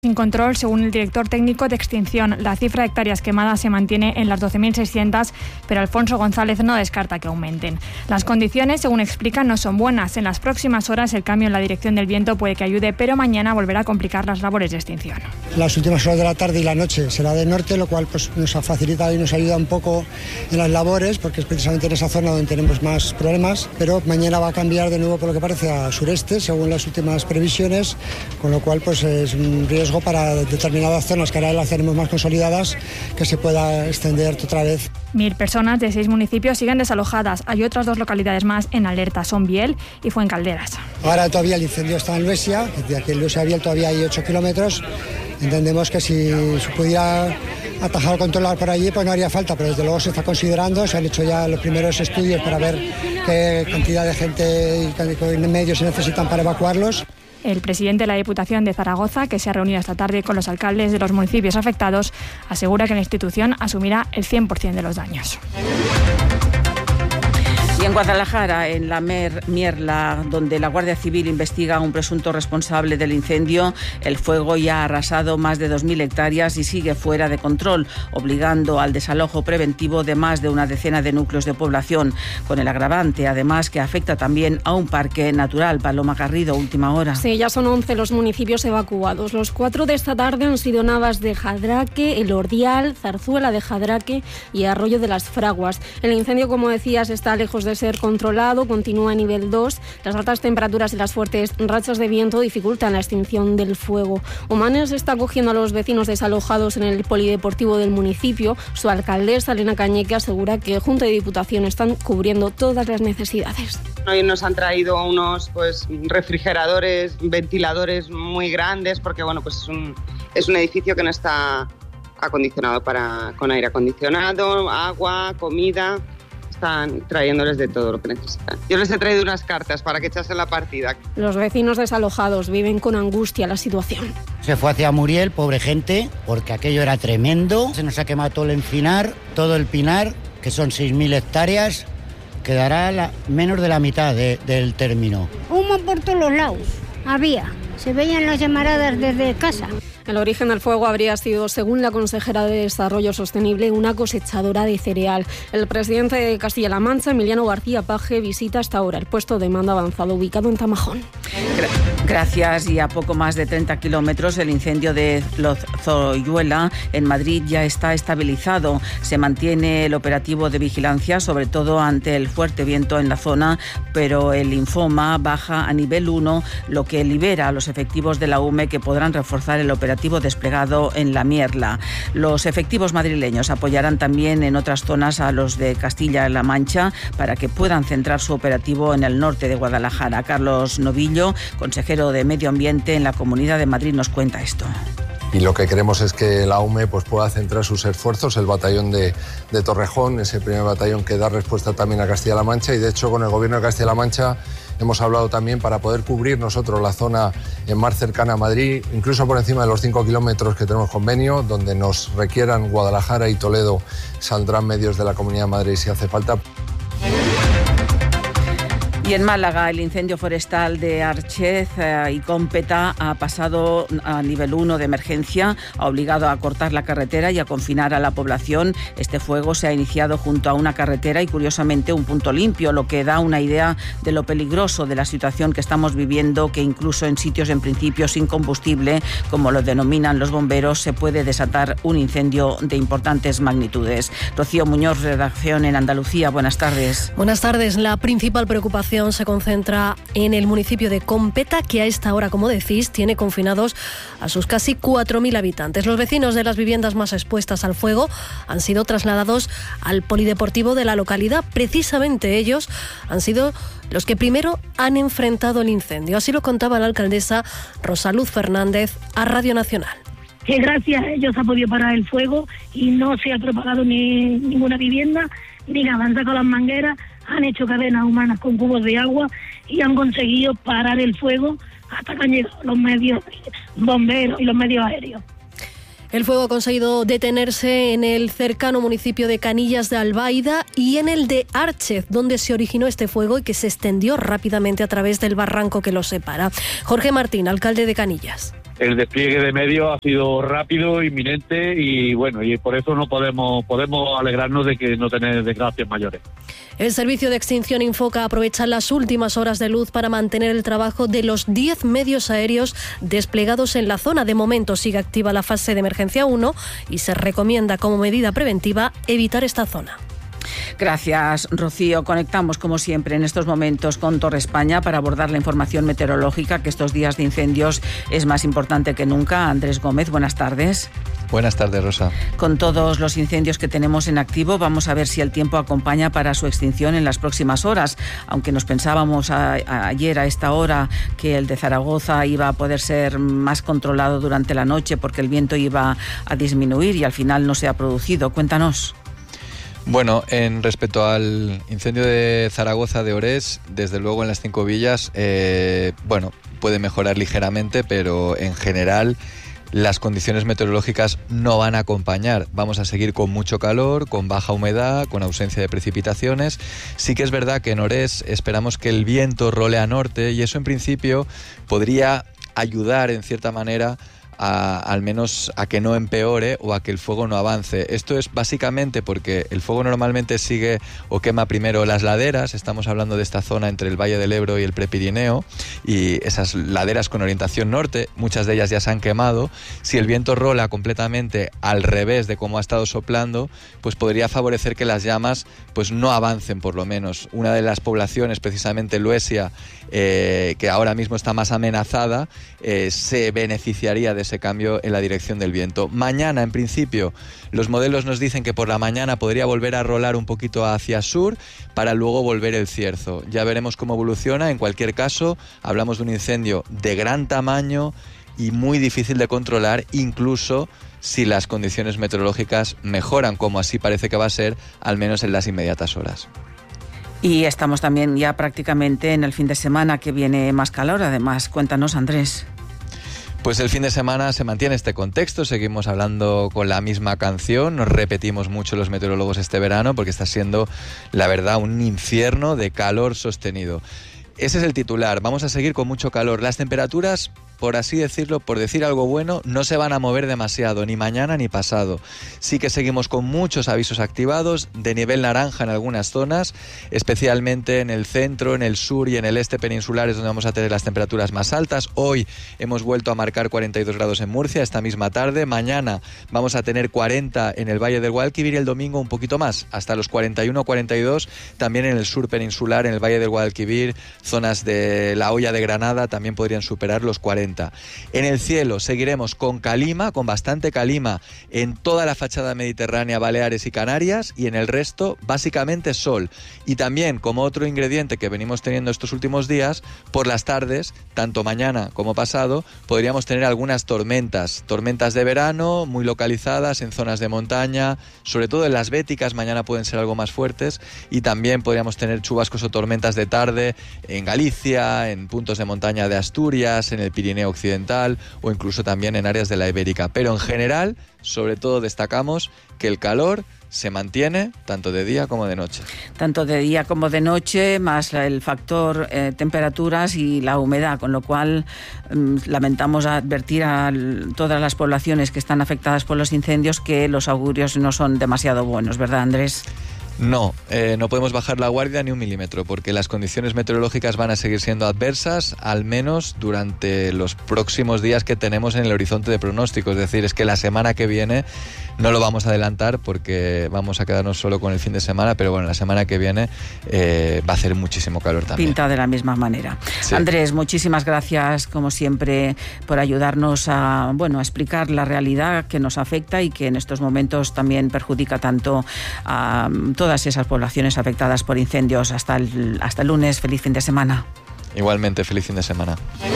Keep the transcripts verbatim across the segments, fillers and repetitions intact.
Sin control, según el director técnico de extinción. La cifra de hectáreas quemadas se mantiene en las doce mil seiscientas, pero Alfonso González no descarta que aumenten. Las condiciones, según explican, no son buenas. En las próximas horas el cambio en la dirección del viento puede que ayude, pero mañana volverá a complicar las labores de extinción. Las últimas horas de la tarde y la noche será de norte, lo cual pues, nos ha facilitado y nos ayuda un poco en las labores, porque es precisamente en esa zona donde tenemos más problemas, pero mañana va a cambiar de nuevo, por lo que parece, a sureste, según las últimas previsiones, con lo cual pues, es un riesgo para determinadas zonas que ahora las tenemos más consolidadas, que se pueda extender otra vez. Mil personas de seis municipios siguen desalojadas. Hay otras dos localidades más en alerta, son Biel y Fuencalderas. Ahora todavía el incendio está en Luesia, de aquí en Luesia a Biel todavía hay ocho kilómetros. Entendemos que si se pudiera atajar o controlar por allí, pues no haría falta, pero desde luego se está considerando, se han hecho ya los primeros estudios para ver qué cantidad de gente y qué medios se necesitan para evacuarlos. El presidente de la Diputación de Zaragoza, que se ha reunido esta tarde con los alcaldes de los municipios afectados, asegura que la institución asumirá el cien por ciento de los daños. Y en Guadalajara, en la Mer, Mierla, donde la Guardia Civil investiga a un presunto responsable del incendio, el fuego ya ha arrasado más de dos mil hectáreas y sigue fuera de control, obligando al desalojo preventivo de más de una decena de núcleos de población, con el agravante, además, que afecta también a un parque natural. Paloma Garrido, última hora. Sí, ya son once los municipios evacuados. Los cuatro de esta tarde han sido Navas de Jadraque, El Ordial, Zarzuela de Jadraque y Arroyo de las Fraguas. El incendio, como decías, está lejos de ser controlado, continúa a nivel dos. Las altas temperaturas y las fuertes rachas de viento dificultan la extinción del fuego. Omanes está acogiendo a los vecinos desalojados en el polideportivo del municipio. Su alcaldesa, Elena Cañeque, asegura que Junta y Diputación están cubriendo todas las necesidades. Hoy nos han traído unos pues, refrigeradores, ventiladores muy grandes, porque bueno, pues es un, es un edificio que no está acondicionado para, con aire acondicionado, agua, comida. Están trayéndoles de todo lo que necesitan. Yo les he traído unas cartas para que echasen la partida. Los vecinos desalojados viven con angustia la situación. Se fue hacia Muriel, pobre gente, porque aquello era tremendo. Se nos ha quemado todo el encinar, todo el pinar, que son seis mil hectáreas. Quedará la, menos de la mitad de, del término. Humo por todos los lados. Había. Se veían las llamaradas desde casa. El origen del fuego habría sido, según la consejera de Desarrollo Sostenible, una cosechadora de cereal. El presidente de Castilla-La Mancha, Emiliano García Paje, visita hasta ahora el puesto de mando avanzado ubicado en Tamajón. Gracias. Y a poco más de treinta kilómetros, el incendio de Lozoyuela en Madrid ya está estabilizado. Se mantiene el operativo de vigilancia, sobre todo ante el fuerte viento en la zona, pero el Infoma baja a nivel uno, lo que libera a los efectivos de la U M E, que podrán reforzar el operativo desplegado en la Mierla. Los efectivos madrileños apoyarán también en otras zonas a los de Castilla-La Mancha para que puedan centrar su operativo en el norte de Guadalajara. Carlos Novillo, consejero de Medio Ambiente en la Comunidad de Madrid, nos cuenta esto. Y lo que queremos es que la U M E pues, pueda centrar sus esfuerzos, el batallón de, de Torrejón, ese primer batallón que da respuesta también a Castilla-La Mancha, y de hecho con el gobierno de Castilla-La Mancha hemos hablado también para poder cubrir nosotros la zona más cercana a Madrid, incluso por encima de los cinco kilómetros que tenemos convenio, donde nos requieran Guadalajara y Toledo, saldrán medios de la Comunidad de Madrid si hace falta. Y en Málaga, el incendio forestal de Archez eh, y Cómpeta ha pasado a nivel uno de emergencia, ha obligado a cortar la carretera y a confinar a la población. Este fuego se ha iniciado junto a una carretera y, curiosamente, un punto limpio, lo que da una idea de lo peligroso de la situación que estamos viviendo, que incluso en sitios en principio sin combustible, como lo denominan los bomberos, se puede desatar un incendio de importantes magnitudes. Rocío Muñoz, redacción en Andalucía. Buenas tardes. Buenas tardes. La principal preocupación se concentra en el municipio de Cómpeta, que a esta hora, como decís, tiene confinados a sus casi cuatro mil habitantes. Los vecinos de las viviendas más expuestas al fuego han sido trasladados al polideportivo de la localidad. Precisamente ellos han sido los que primero han enfrentado el incendio. Así lo contaba la alcaldesa Rosaluz Fernández a Radio Nacional. Que gracias a ellos ha podido parar el fuego y no se ha propagado ni ninguna vivienda, ni nada. Han sacado las mangueras, han hecho cadenas humanas con cubos de agua y han conseguido parar el fuego hasta que han llegado los medios bomberos y los medios aéreos. El fuego ha conseguido detenerse en el cercano municipio de Canillas de Albaida y en el de Archez, donde se originó este fuego y que se extendió rápidamente a través del barranco que lo separa. Jorge Martín, alcalde de Canillas. el despliegue de medios ha sido rápido, inminente y bueno, y por eso no podemos podemos alegrarnos de que no tener desgracias mayores. El Servicio de Extinción Infoca aprovecha las últimas horas de luz para mantener el trabajo de los diez medios aéreos desplegados en la zona. De momento sigue activa la fase de emergencia uno y se recomienda como medida preventiva evitar esta zona. Gracias, Rocío. Conectamos, como siempre, en estos momentos con Torre España para abordar la información meteorológica, que estos días de incendios es más importante que nunca. Andrés Gómez, buenas tardes. Buenas tardes, Rosa. Con todos los incendios que tenemos en activo, vamos a ver si el tiempo acompaña para su extinción en las próximas horas. Aunque nos pensábamos a, a, ayer a esta hora que el de Zaragoza iba a poder ser más controlado durante la noche porque el viento iba a disminuir y al final no se ha producido. Cuéntanos. Bueno, en respecto al incendio de Zaragoza de Orés, desde luego en las Cinco Villas, eh, bueno, puede mejorar ligeramente, pero en general las condiciones meteorológicas no van a acompañar. Vamos a seguir con mucho calor, con baja humedad, con ausencia de precipitaciones. Sí que es verdad que en Orés esperamos que el viento role a norte y eso en principio podría ayudar en cierta manera A, al menos a que no empeore o a que el fuego no avance. Esto es básicamente porque el fuego normalmente sigue o quema primero las laderas. Estamos hablando de esta zona entre el Valle del Ebro y el Prepirineo y esas laderas con orientación norte, muchas de ellas ya se han quemado. Si el viento rola completamente al revés de cómo ha estado soplando, pues podría favorecer que las llamas pues no avancen por lo menos. Una de las poblaciones, precisamente Luesia, eh, que ahora mismo está más amenazada, eh, se beneficiaría de ese cambio en la dirección del viento. Mañana, en principio, los modelos nos dicen que por la mañana podría volver a rolar un poquito hacia sur para luego volver el cierzo. Ya veremos cómo evoluciona. En cualquier caso, hablamos de un incendio de gran tamaño y muy difícil de controlar, incluso si las condiciones meteorológicas mejoran, como así parece que va a ser, al menos en las inmediatas horas. Y estamos también ya prácticamente en el fin de semana, que viene más calor. Además, cuéntanos, Andrés. Pues el fin de semana se mantiene este contexto, seguimos hablando con la misma canción, nos repetimos mucho los meteorólogos este verano porque está siendo, la verdad, un infierno de calor sostenido. Ese es el titular, vamos a seguir con mucho calor. Las temperaturas, por así decirlo, por decir algo bueno, no se van a mover demasiado, ni mañana ni pasado. Sí que seguimos con muchos avisos activados, de nivel naranja en algunas zonas, especialmente en el centro, en el sur y en el este peninsulares, donde vamos a tener las temperaturas más altas. Hoy hemos vuelto a marcar cuarenta y dos grados en Murcia, esta misma tarde. Mañana vamos a tener cuarenta en el Valle del Guadalquivir y el domingo un poquito más, hasta los cuarenta y uno, cuarenta y dos, también en el sur peninsular, en el Valle del Guadalquivir, zonas de la Hoya de Granada también podrían superar los cuarenta. En el cielo seguiremos con calima, con bastante calima en toda la fachada mediterránea, Baleares y Canarias, y en el resto básicamente sol. Y también, como otro ingrediente que venimos teniendo estos últimos días, por las tardes, tanto mañana como pasado, podríamos tener algunas tormentas, tormentas de verano muy localizadas en zonas de montaña, sobre todo en las béticas, mañana pueden ser algo más fuertes, y también podríamos tener chubascos o tormentas de tarde en Galicia, en puntos de montaña de Asturias, en el Pirineo occidental o incluso también en áreas de la Ibérica. Pero en general, sobre todo destacamos que el calor se mantiene tanto de día como de noche. Tanto de día como de noche, más el factor eh, temperaturas y la humedad, con lo cual eh, lamentamos advertir a todas las poblaciones que están afectadas por los incendios que los augurios no son demasiado buenos, ¿verdad, Andrés? No, eh, no podemos bajar la guardia ni un milímetro porque las condiciones meteorológicas van a seguir siendo adversas, al menos durante los próximos días que tenemos en el horizonte de pronóstico. Es decir, es que la semana que viene no lo vamos a adelantar porque vamos a quedarnos solo con el fin de semana, pero bueno, la semana que viene eh, va a hacer muchísimo calor también. Pinta de la misma manera. Sí. Andrés, muchísimas gracias, como siempre, por ayudarnos a, bueno, a explicar la realidad que nos afecta y que en estos momentos también perjudica tanto a todas esas poblaciones afectadas por incendios. Hasta el, hasta el lunes. Feliz fin de semana. Igualmente, feliz fin de semana.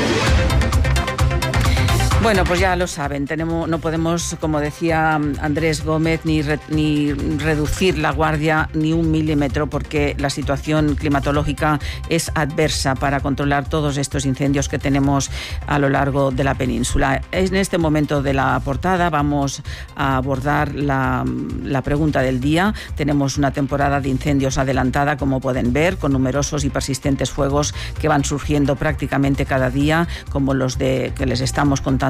Bueno, pues ya lo saben, tenemos, no podemos, como decía Andrés Gómez, ni, re, ni reducir la guardia ni un milímetro porque la situación climatológica es adversa para controlar todos estos incendios que tenemos a lo largo de la península. En este momento de la portada vamos a abordar la, la pregunta del día. Tenemos una temporada de incendios adelantada, como pueden ver, con numerosos y persistentes fuegos que van surgiendo prácticamente cada día, como los de que les estamos contando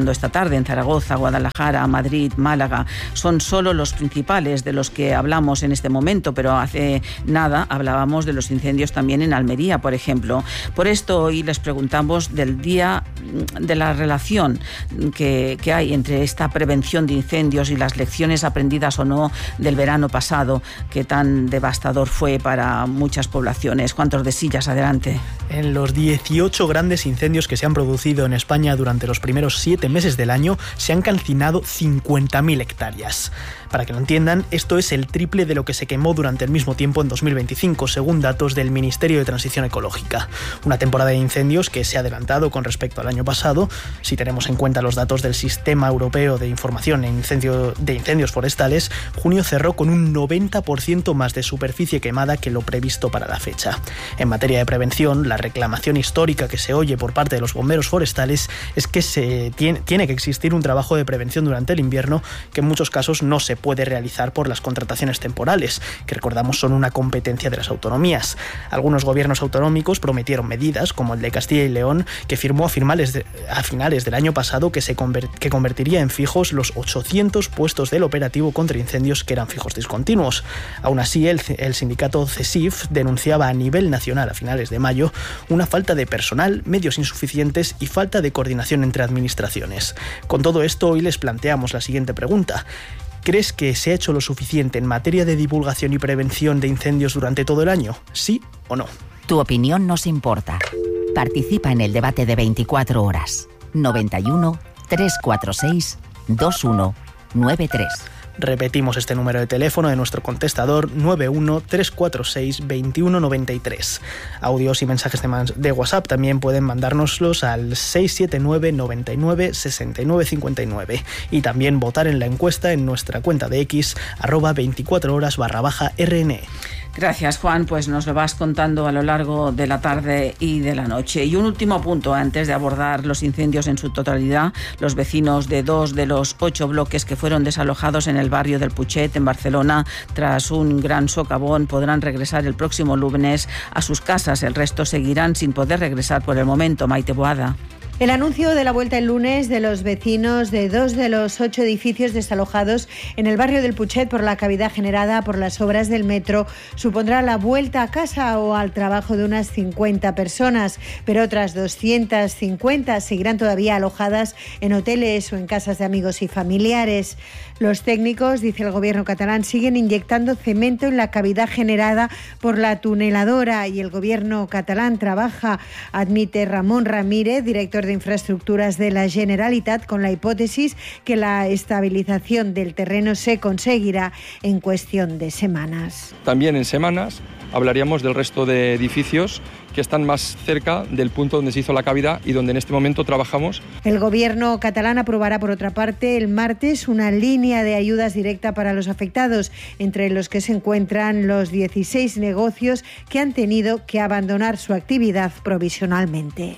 pasando esta tarde en Zaragoza, Guadalajara, Madrid, Málaga. Son solo los principales de los que hablamos en este momento, pero hace nada hablábamos de los incendios también en Almería, por ejemplo. Por esto hoy les preguntamos del día de la relación que, que hay entre esta prevención de incendios y las lecciones aprendidas o no del verano pasado, que tan devastador fue para muchas poblaciones. ¿Cuántos de sillas? Adelante. En los dieciocho grandes incendios que se han producido en España durante los primeros siete meses del año, se han calcinado cincuenta mil hectáreas. Para que lo entiendan, esto es el triple de lo que se quemó durante el mismo tiempo en dos mil veinticinco, según datos del Ministerio de Transición Ecológica. Una temporada de incendios que se ha adelantado con respecto al año pasado, si tenemos en cuenta los datos del Sistema Europeo de Información de, Incendio, de Incendios Forestales. Junio cerró con un noventa por ciento más de superficie quemada que lo previsto para la fecha. En materia de prevención, la reclamación histórica que se oye por parte de los bomberos forestales es que se tiene, tiene que existir un trabajo de prevención durante el invierno, que en muchos casos no se puede realizar por las contrataciones temporales, que recordamos son una competencia de las autonomías. Algunos gobiernos autonómicos prometieron medidas, como el de Castilla y León, que firmó a finales, de, a finales del año pasado que, se conver, que convertiría en fijos los ochocientos puestos del operativo contra incendios que eran fijos discontinuos. Aún así, el, el sindicato CESIF denunciaba a nivel nacional a finales de mayo una falta de personal, medios insuficientes y falta de coordinación entre administraciones. Con todo esto, hoy les planteamos la siguiente pregunta. ¿Crees que se ha hecho lo suficiente en materia de divulgación y prevención de incendios durante todo el año? ¿Sí o no? Tu opinión nos importa. Participa en el debate de veinticuatro horas. noventa y uno, trescientos cuarenta y seis, veintiuno noventa y tres. Repetimos este número de teléfono de nuestro contestador: nueve uno, trescientos cuarenta y seis, veintiuno noventa y tres. Audios y mensajes de, man- de WhatsApp también pueden mandárnoslos al seis siete nueve, noventa y nueve, sesenta y nueve cincuenta y nueve, y también votar en la encuesta en nuestra cuenta de X, arroba veinticuatro horas barra baja R N E. Gracias, Juan. Pues nos lo vas contando a lo largo de la tarde y de la noche. Y un último punto antes de abordar los incendios en su totalidad. Los vecinos de dos de los ocho bloques que fueron desalojados en el barrio del Putxet, en Barcelona, tras un gran socavón, podrán regresar el próximo lunes a sus casas. El resto seguirán sin poder regresar por el momento. Maite Boada. El anuncio de la vuelta el lunes de los vecinos de dos de los ocho edificios desalojados en el barrio del Putxet por la cavidad generada por las obras del metro supondrá la vuelta a casa o al trabajo de unas cincuenta personas, pero otras doscientas cincuenta seguirán todavía alojadas en hoteles o en casas de amigos y familiares. Los técnicos, dice el gobierno catalán, siguen inyectando cemento en la cavidad generada por la tuneladora y el gobierno catalán trabaja, admite Ramón Ramírez, director de Infraestructuras de la Generalitat, con la hipótesis que la estabilización del terreno se conseguirá en cuestión de semanas. También en semanas hablaríamos del resto de edificios que están más cerca del punto donde se hizo la cavidad y donde en este momento trabajamos. El gobierno catalán aprobará, por otra parte, el martes una línea de ayudas directa para los afectados, entre los que se encuentran los dieciséis negocios que han tenido que abandonar su actividad provisionalmente.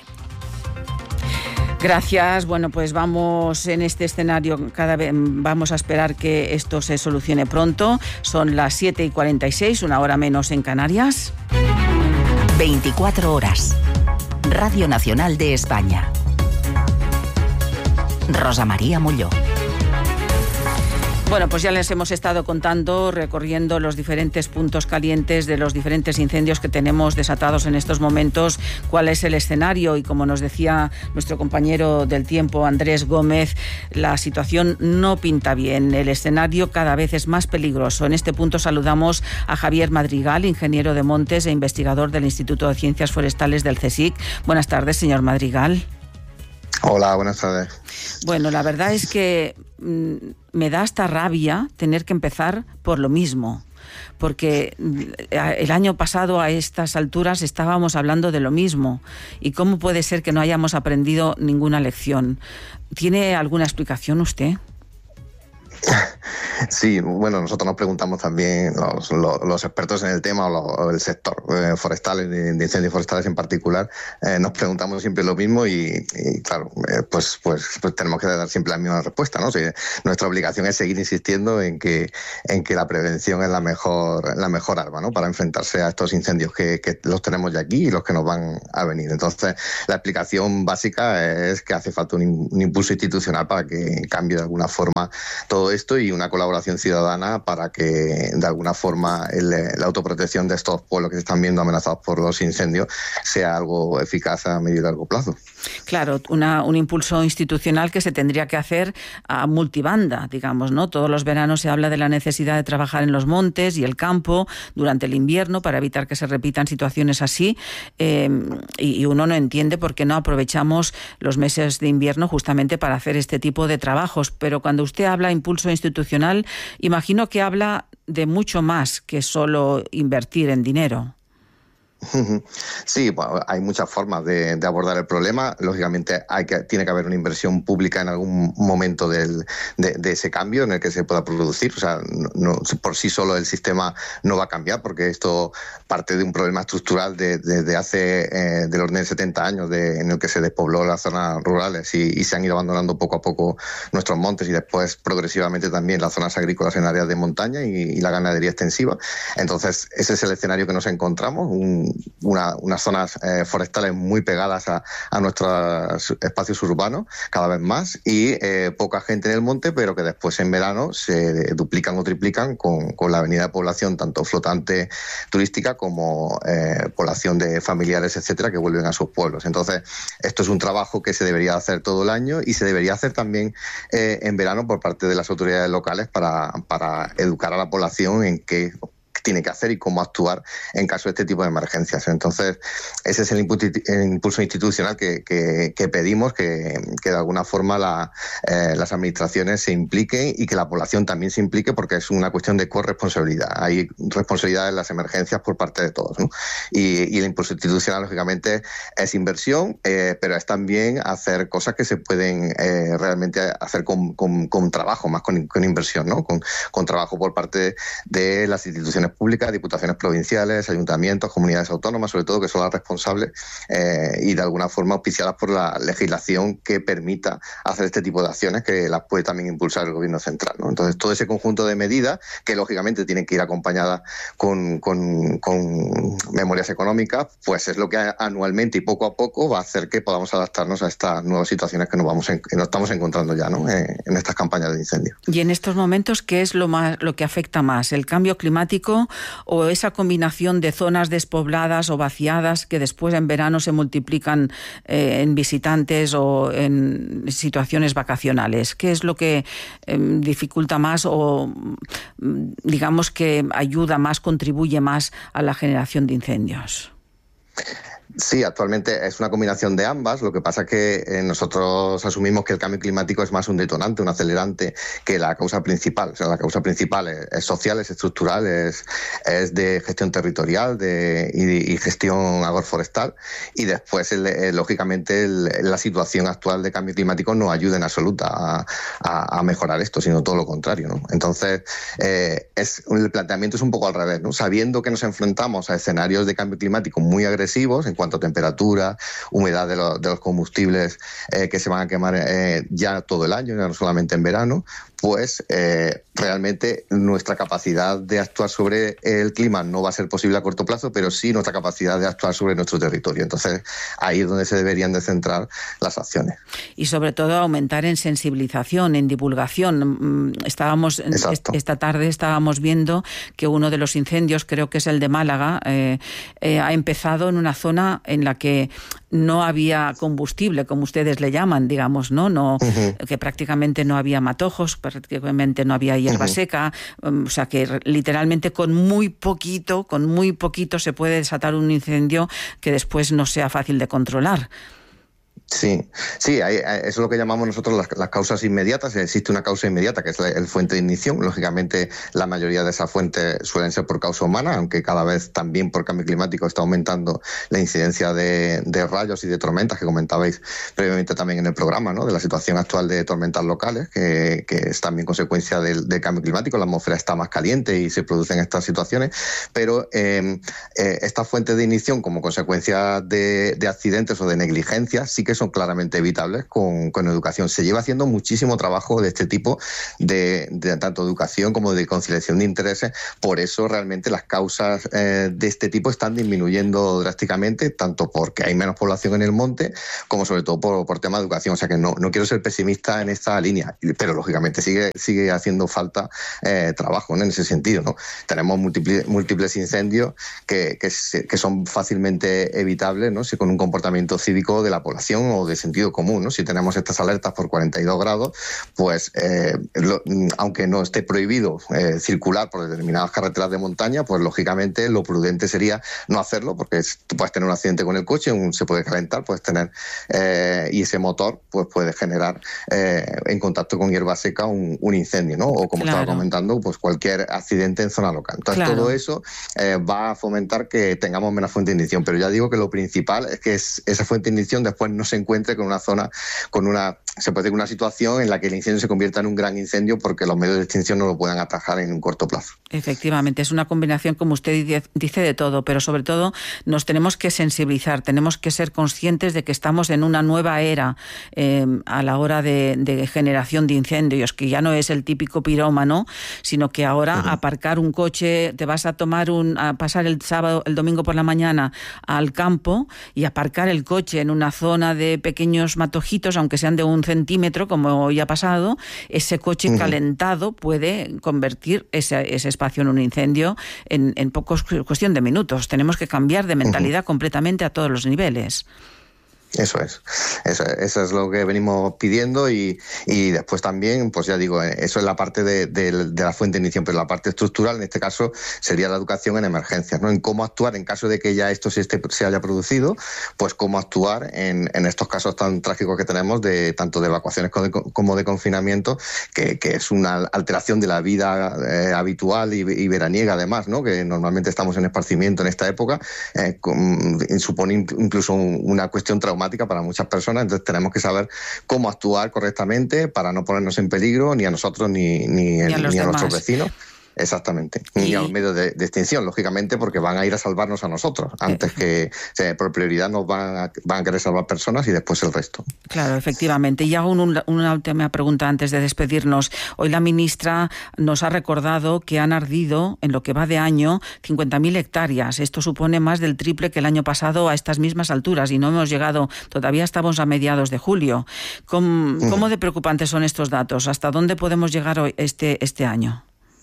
Gracias. Bueno, pues vamos en este escenario, cada vez vamos a esperar que esto se solucione pronto. Son las siete y cuarenta y seis, una hora menos en Canarias. veinticuatro horas. Radio Nacional de España. Rosa María Molló. Bueno, pues ya les hemos estado contando, recorriendo los diferentes puntos calientes de los diferentes incendios que tenemos desatados en estos momentos, cuál es el escenario y, como nos decía nuestro compañero del tiempo, Andrés Gómez, la situación no pinta bien, el escenario cada vez es más peligroso. En este punto saludamos a Javier Madrigal, ingeniero de montes e investigador del Instituto de Ciencias Forestales del CSIC. Buenas tardes, señor Madrigal. Hola, buenas tardes. Bueno, la verdad es que mmm, me da hasta rabia tener que empezar por lo mismo, porque el año pasado a estas alturas estábamos hablando de lo mismo. ¿Y cómo puede ser que no hayamos aprendido ninguna lección? ¿Tiene alguna explicación usted? Sí, bueno, nosotros nos preguntamos también, los, los, los expertos en el tema, o, lo, o el sector eh, forestal, de, de incendios forestales en particular, eh, nos preguntamos siempre lo mismo y, y claro, eh, pues, pues, pues tenemos que dar siempre la misma respuesta, ¿no? O sea, nuestra obligación es seguir insistiendo en que, en que la prevención es la mejor, la mejor arma, ¿no? Para enfrentarse a estos incendios que, que los tenemos ya aquí y los que nos van a venir. Entonces, la explicación básica es que hace falta un, un impulso institucional para que cambie de alguna forma todo esto y una colaboración ciudadana para que de alguna forma el, la autoprotección de estos pueblos que se están viendo amenazados por los incendios sea algo eficaz a medio y largo plazo. Claro, una, un impulso institucional que se tendría que hacer a multibanda, digamos, ¿no? Todos los veranos se habla de la necesidad de trabajar en los montes y el campo durante el invierno para evitar que se repitan situaciones así, eh, y, y uno no entiende por qué no aprovechamos los meses de invierno justamente para hacer este tipo de trabajos. Pero cuando usted habla de impulso institucional, imagino que habla de mucho más que solo invertir en dinero. Sí, bueno, hay muchas formas de, de abordar el problema. Lógicamente hay que, tiene que haber una inversión pública en algún momento del, de, de ese cambio en el que se pueda producir. O sea, no, no, por sí solo el sistema no va a cambiar porque esto parte de un problema estructural de, de, de hace eh, del orden de setenta años de, en el que se despobló las zonas rurales y, y se han ido abandonando poco a poco nuestros montes y después progresivamente también las zonas agrícolas en áreas de montaña y, y la ganadería extensiva. Entonces ese es el escenario que nos encontramos, un Una, unas zonas eh, forestales muy pegadas a, a nuestros espacios urbanos, cada vez más, y eh, poca gente en el monte, pero que después en verano se duplican o triplican con, con la venida de población, tanto flotante turística como eh, población de familiares, etcétera, que vuelven a sus pueblos. Entonces, esto es un trabajo que se debería hacer todo el año y se debería hacer también eh, en verano por parte de las autoridades locales para, para educar a la población en qué tiene que hacer y cómo actuar en caso de este tipo de emergencias. Entonces, ese es el impulso institucional que, que, que pedimos, que, que de alguna forma la, eh, las administraciones se impliquen y que la población también se implique porque es una cuestión de corresponsabilidad. Hay responsabilidad en las emergencias por parte de todos, ¿no? Y, y el impulso institucional, lógicamente, es inversión, eh, pero es también hacer cosas que se pueden eh, realmente hacer con, con, con trabajo, más con, con inversión, ¿no? Con, con trabajo por parte de las instituciones públicas, diputaciones provinciales, ayuntamientos, comunidades autónomas, sobre todo, que son las responsables eh, y de alguna forma auspiciadas por la legislación que permita hacer este tipo de acciones que las puede también impulsar el gobierno central, ¿no? Entonces, todo ese conjunto de medidas que lógicamente tienen que ir acompañadas con, con, con memorias económicas, pues es lo que anualmente y poco a poco va a hacer que podamos adaptarnos a estas nuevas situaciones que nos vamos en, que nos estamos encontrando ya, ¿no? en, en estas campañas de incendio. Y en estos momentos, ¿qué es lo más lo que afecta más? ¿El cambio climático o esa combinación de zonas despobladas o vaciadas que después en verano se multiplican eh, en visitantes o en situaciones vacacionales? ¿Qué es lo que eh, dificulta más o digamos que ayuda más, contribuye más a la generación de incendios? Sí, actualmente es una combinación de ambas. Lo que pasa es que eh, nosotros asumimos que el cambio climático es más un detonante, un acelerante que la causa principal. O sea, la causa principal es, es social, es estructural, es, es de gestión territorial de, y, y gestión agroforestal. Y después, el, el, lógicamente, el, la situación actual de cambio climático no ayuda en absoluta a, a, a mejorar esto, sino todo lo contrario, ¿no? Entonces, eh, es, el planteamiento es un poco al revés, ¿no? Sabiendo que nos enfrentamos a escenarios de cambio climático muy agresivos en cuanto a temperatura, humedad de, lo, de los combustibles eh, que se van a quemar eh, ya todo el año, ya no solamente en verano, pues eh, realmente nuestra capacidad de actuar sobre el clima no va a ser posible a corto plazo, pero sí nuestra capacidad de actuar sobre nuestro territorio. Entonces, ahí es donde se deberían de centrar las acciones. Y sobre todo aumentar en sensibilización, en divulgación. Estábamos Exacto. Esta tarde estábamos viendo que uno de los incendios, creo que es el de Málaga, eh, eh, ha empezado en una zona en la que no había combustible, como ustedes le llaman, digamos, ¿no? no uh-huh. Que prácticamente no había matojos, prácticamente no había hierba uh-huh. seca, um, o sea que literalmente con muy poquito, con muy poquito se puede desatar un incendio que después no sea fácil de controlar. Sí, sí, hay, hay, eso es lo que llamamos nosotros las, las causas inmediatas. Existe una causa inmediata que es la el fuente de ignición. Lógicamente, la mayoría de esas fuentes suelen ser por causa humana, aunque cada vez también por cambio climático está aumentando la incidencia de, de rayos y de tormentas que comentabais previamente también en el programa, ¿no? De la situación actual de tormentas locales, que, que es también consecuencia del, del cambio climático. La atmósfera está más caliente y se producen estas situaciones, pero eh, eh, estas fuentes de ignición como consecuencia de, de accidentes o de negligencia sí que son claramente evitables con, con educación. Se lleva haciendo muchísimo trabajo de este tipo, de, de tanto educación como de conciliación de intereses. Por eso realmente las causas eh, de este tipo están disminuyendo drásticamente, tanto porque hay menos población en el monte, como sobre todo por, por tema de educación. O sea que no, no quiero ser pesimista en esta línea, pero lógicamente sigue, sigue haciendo falta eh, trabajo, ¿no? En ese sentido, ¿no? Tenemos múltiples, múltiples incendios que, que, que son fácilmente evitables, ¿no? Si con un comportamiento cívico de la población o de sentido común, ¿no? Si tenemos estas alertas por cuarenta y dos grados, pues eh, lo, aunque no esté prohibido eh, circular por determinadas carreteras de montaña, pues lógicamente lo prudente sería no hacerlo, porque es, tú puedes tener un accidente con el coche, un, se puede calentar, puedes tener eh, y ese motor pues puede generar eh, en contacto con hierba seca un, un incendio, ¿no? O como claro. estaba comentando, pues cualquier accidente en zona local. Entonces claro. todo eso eh, va a fomentar que tengamos menos fuente de ignición, pero ya digo que lo principal es que es, esa fuente de ignición después no se encuentre con una zona, con una, se puede decir, una situación en la que el incendio se convierta en un gran incendio porque los medios de extinción no lo puedan atajar en un corto plazo. Efectivamente, es una combinación, como usted dice, de todo, pero sobre todo nos tenemos que sensibilizar, tenemos que ser conscientes de que estamos en una nueva era eh, a la hora de, de generación de incendios, que ya no es el típico pirómano, sino que ahora uh-huh. aparcar un coche, te vas a tomar un, a pasar el sábado, el domingo por la mañana al campo y aparcar el coche en una zona de pequeños matojitos, aunque sean de un centímetro, como hoy ha pasado, ese coche uh-huh. calentado puede convertir ese, ese espacio en un incendio en, en pocos, cuestión de minutos. Tenemos que cambiar de mentalidad uh-huh. completamente a todos los niveles. Eso es, eso, eso es lo que venimos pidiendo y, y después también, pues ya digo, eso es la parte de, de, de la fuente de ignición, pero la parte estructural en este caso sería la educación en emergencias, ¿no? En cómo actuar en caso de que ya esto se, esté, se haya producido, pues cómo actuar en, en estos casos tan trágicos que tenemos, de tanto de evacuaciones como de, como de confinamiento, que, que es una alteración de la vida eh, habitual y, y veraniega además, ¿no? Que normalmente estamos en esparcimiento en esta época, eh, con, supone incluso una cuestión traumática para muchas personas, entonces tenemos que saber cómo actuar correctamente para no ponernos en peligro ni a nosotros ni, ni, ni, a, ni a nuestros vecinos. Exactamente. Y a los medios de, de extinción, lógicamente, porque van a ir a salvarnos a nosotros, antes que, o sea, por prioridad nos van a, van a querer salvar personas y después el resto. Claro, efectivamente. Y hago un, una última pregunta antes de despedirnos. Hoy la ministra nos ha recordado que han ardido, en lo que va de año, cincuenta mil hectáreas. Esto supone más del triple que el año pasado a estas mismas alturas y no hemos llegado, todavía estamos a mediados de julio. ¿Cómo, uh-huh. ¿cómo de preocupantes son estos datos? ¿Hasta dónde podemos llegar hoy, este, este año?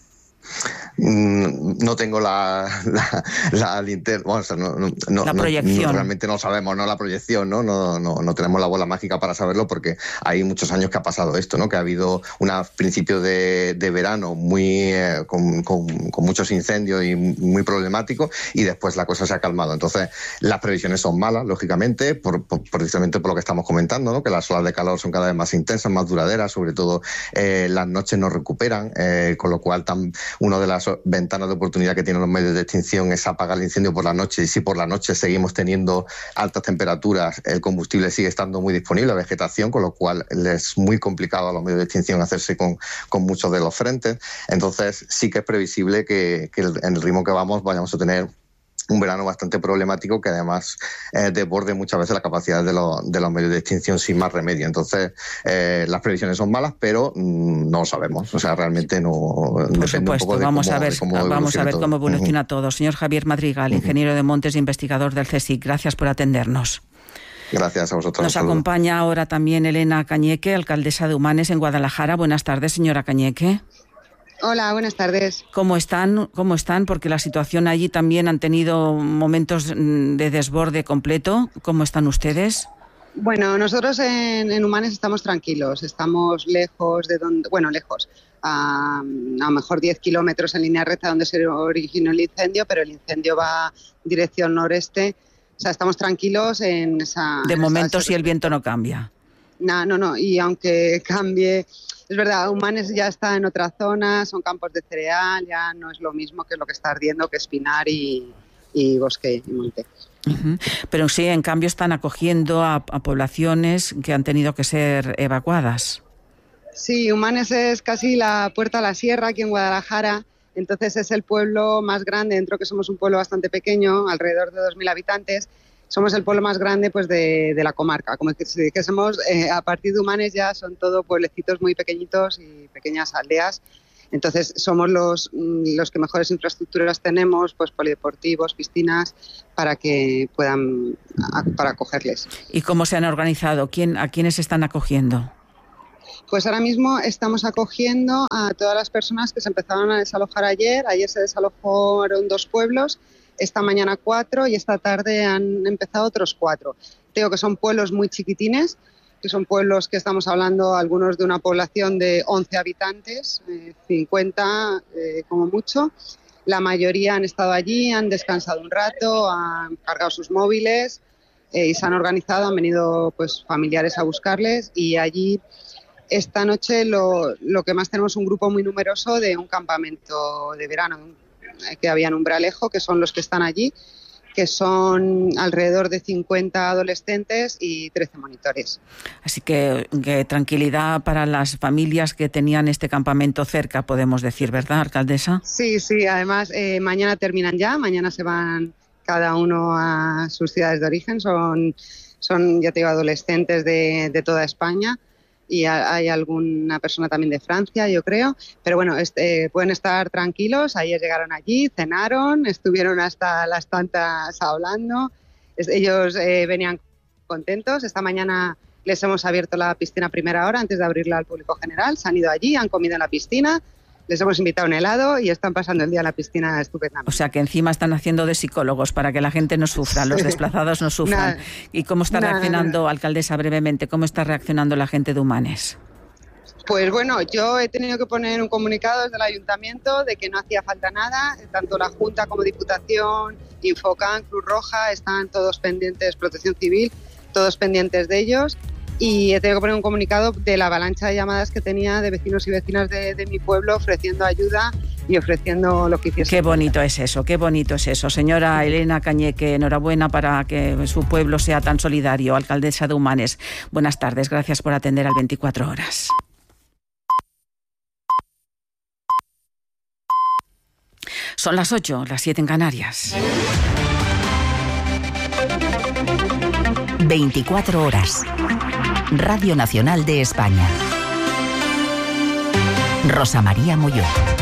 No tengo la la, la linterna, bueno, o sea, no, no, la proyección. No, realmente no sabemos, no la proyección, ¿no? No, no, no tenemos la bola mágica para saberlo porque hay muchos años que ha pasado esto, ¿no? Que ha habido un principio de, de verano muy eh, con, con, con muchos incendios y muy problemático y después la cosa se ha calmado. Entonces, las previsiones son malas, lógicamente, por, por, precisamente por lo que estamos comentando, ¿no? Que las olas de calor son cada vez más intensas, más duraderas, sobre todo eh, las noches no recuperan, eh, con lo cual tam, una de las ventanas de oportunidad que tienen los medios de extinción es apagar el incendio por la noche, y si por la noche seguimos teniendo altas temperaturas, el combustible sigue estando muy disponible, la vegetación, con lo cual es muy complicado a los medios de extinción hacerse con, con muchos de los frentes. Entonces sí que es previsible que, que el, en el ritmo que vamos vayamos a tener un verano bastante problemático que además eh, desborde muchas veces la capacidad de, lo, de los medios de extinción sin más remedio. Entonces, eh, las previsiones son malas, pero mmm, no lo sabemos. O sea, realmente no... Por depende supuesto, un poco de vamos, cómo, a ver, cómo vamos a ver cómo evoluciona uh-huh. todo. Señor Javier Madrigal, uh-huh. ingeniero de montes e investigador del CSIC, gracias por atendernos. Gracias a vosotros. Nos acompaña ahora también Elena Cañeque, alcaldesa de Humanes en Guadalajara. Buenas tardes, señora Cañeque. Hola, buenas tardes. ¿Cómo están? ¿Cómo están? Porque la situación allí también han tenido momentos de desborde completo. ¿Cómo están ustedes? Bueno, nosotros en, en Humanes estamos tranquilos. Estamos lejos de donde... Bueno, lejos. A, a lo mejor diez kilómetros en línea recta donde se originó el incendio, pero el incendio va dirección noreste O sea, estamos tranquilos en esa... De en momento, esa, si el viento no cambia. No, no, no. Y aunque cambie, es verdad, Humanes ya está en otra zona, son campos de cereal, ya no es lo mismo que lo que está ardiendo, que es pinar y, y bosque y monte. Uh-huh. Pero sí, en cambio, están acogiendo a, a poblaciones que han tenido que ser evacuadas. Sí, Humanes es casi la puerta a la sierra aquí en Guadalajara. Entonces es el pueblo más grande, dentro que somos un pueblo bastante pequeño, alrededor de dos mil habitantes. Somos el pueblo más grande pues de, de la comarca. Como si dijésemos, eh, a partir de Humanes ya son todo pueblecitos muy pequeñitos y pequeñas aldeas. Entonces somos los, los que mejores infraestructuras tenemos, pues polideportivos, piscinas, para que puedan, a, para acogerles. ¿Y cómo se han organizado? ¿Quién, ¿A quiénes están acogiendo? Pues ahora mismo estamos acogiendo a todas las personas que se empezaron a desalojar ayer. Ayer se desalojaron dos pueblos, esta mañana cuatro y esta tarde han empezado otros cuatro. Digo que son pueblos muy chiquitines, que son pueblos que estamos hablando, algunos de una población de once habitantes, eh, cincuenta eh, como mucho. La mayoría han estado allí, han descansado un rato, han cargado sus móviles eh, y se han organizado, han venido pues familiares a buscarles y allí esta noche lo, lo que más tenemos un grupo muy numeroso de un campamento de verano que había en Umbralejo, que son los que están allí, que son alrededor de cincuenta adolescentes y trece monitores. Así que, que tranquilidad para las familias que tenían este campamento cerca, podemos decir, ¿verdad, alcaldesa? Sí, sí, además eh, mañana terminan ya, mañana se van cada uno a sus ciudades de origen, son, son ya te digo, adolescentes de, de toda España. Y hay alguna persona también de Francia, yo creo, pero bueno, este, pueden estar tranquilos. Ayer llegaron allí, cenaron, estuvieron hasta las tantas hablando, es, ellos eh, venían contentos. Esta mañana les hemos abierto la piscina a primera hora antes de abrirla al público general, se han ido allí, han comido en la piscina, les hemos invitado un helado y están pasando el día en la piscina estupendamente. O sea que encima están haciendo de psicólogos para que la gente no sufra, los desplazados no sufran. Nah, ¿Y cómo está nah, reaccionando, nah. alcaldesa, brevemente, cómo está reaccionando la gente de Humanes? Pues bueno, yo he tenido que poner un comunicado desde el ayuntamiento de que no hacía falta nada, tanto la Junta como Diputación, Infocan, Cruz Roja, están todos pendientes, Protección Civil, todos pendientes de ellos. Y he tenido que poner un comunicado de la avalancha de llamadas que tenía de vecinos y vecinas de, de mi pueblo ofreciendo ayuda y ofreciendo lo que hiciese. Qué bonito es eso, qué bonito es eso. Señora Elena Cañeque, enhorabuena para que su pueblo sea tan solidario. Alcaldesa de Humanes, buenas tardes, gracias por atender al veinticuatro horas. Son las ocho, las siete en Canarias. veinticuatro horas. Radio Nacional de España. Rosa María Molló.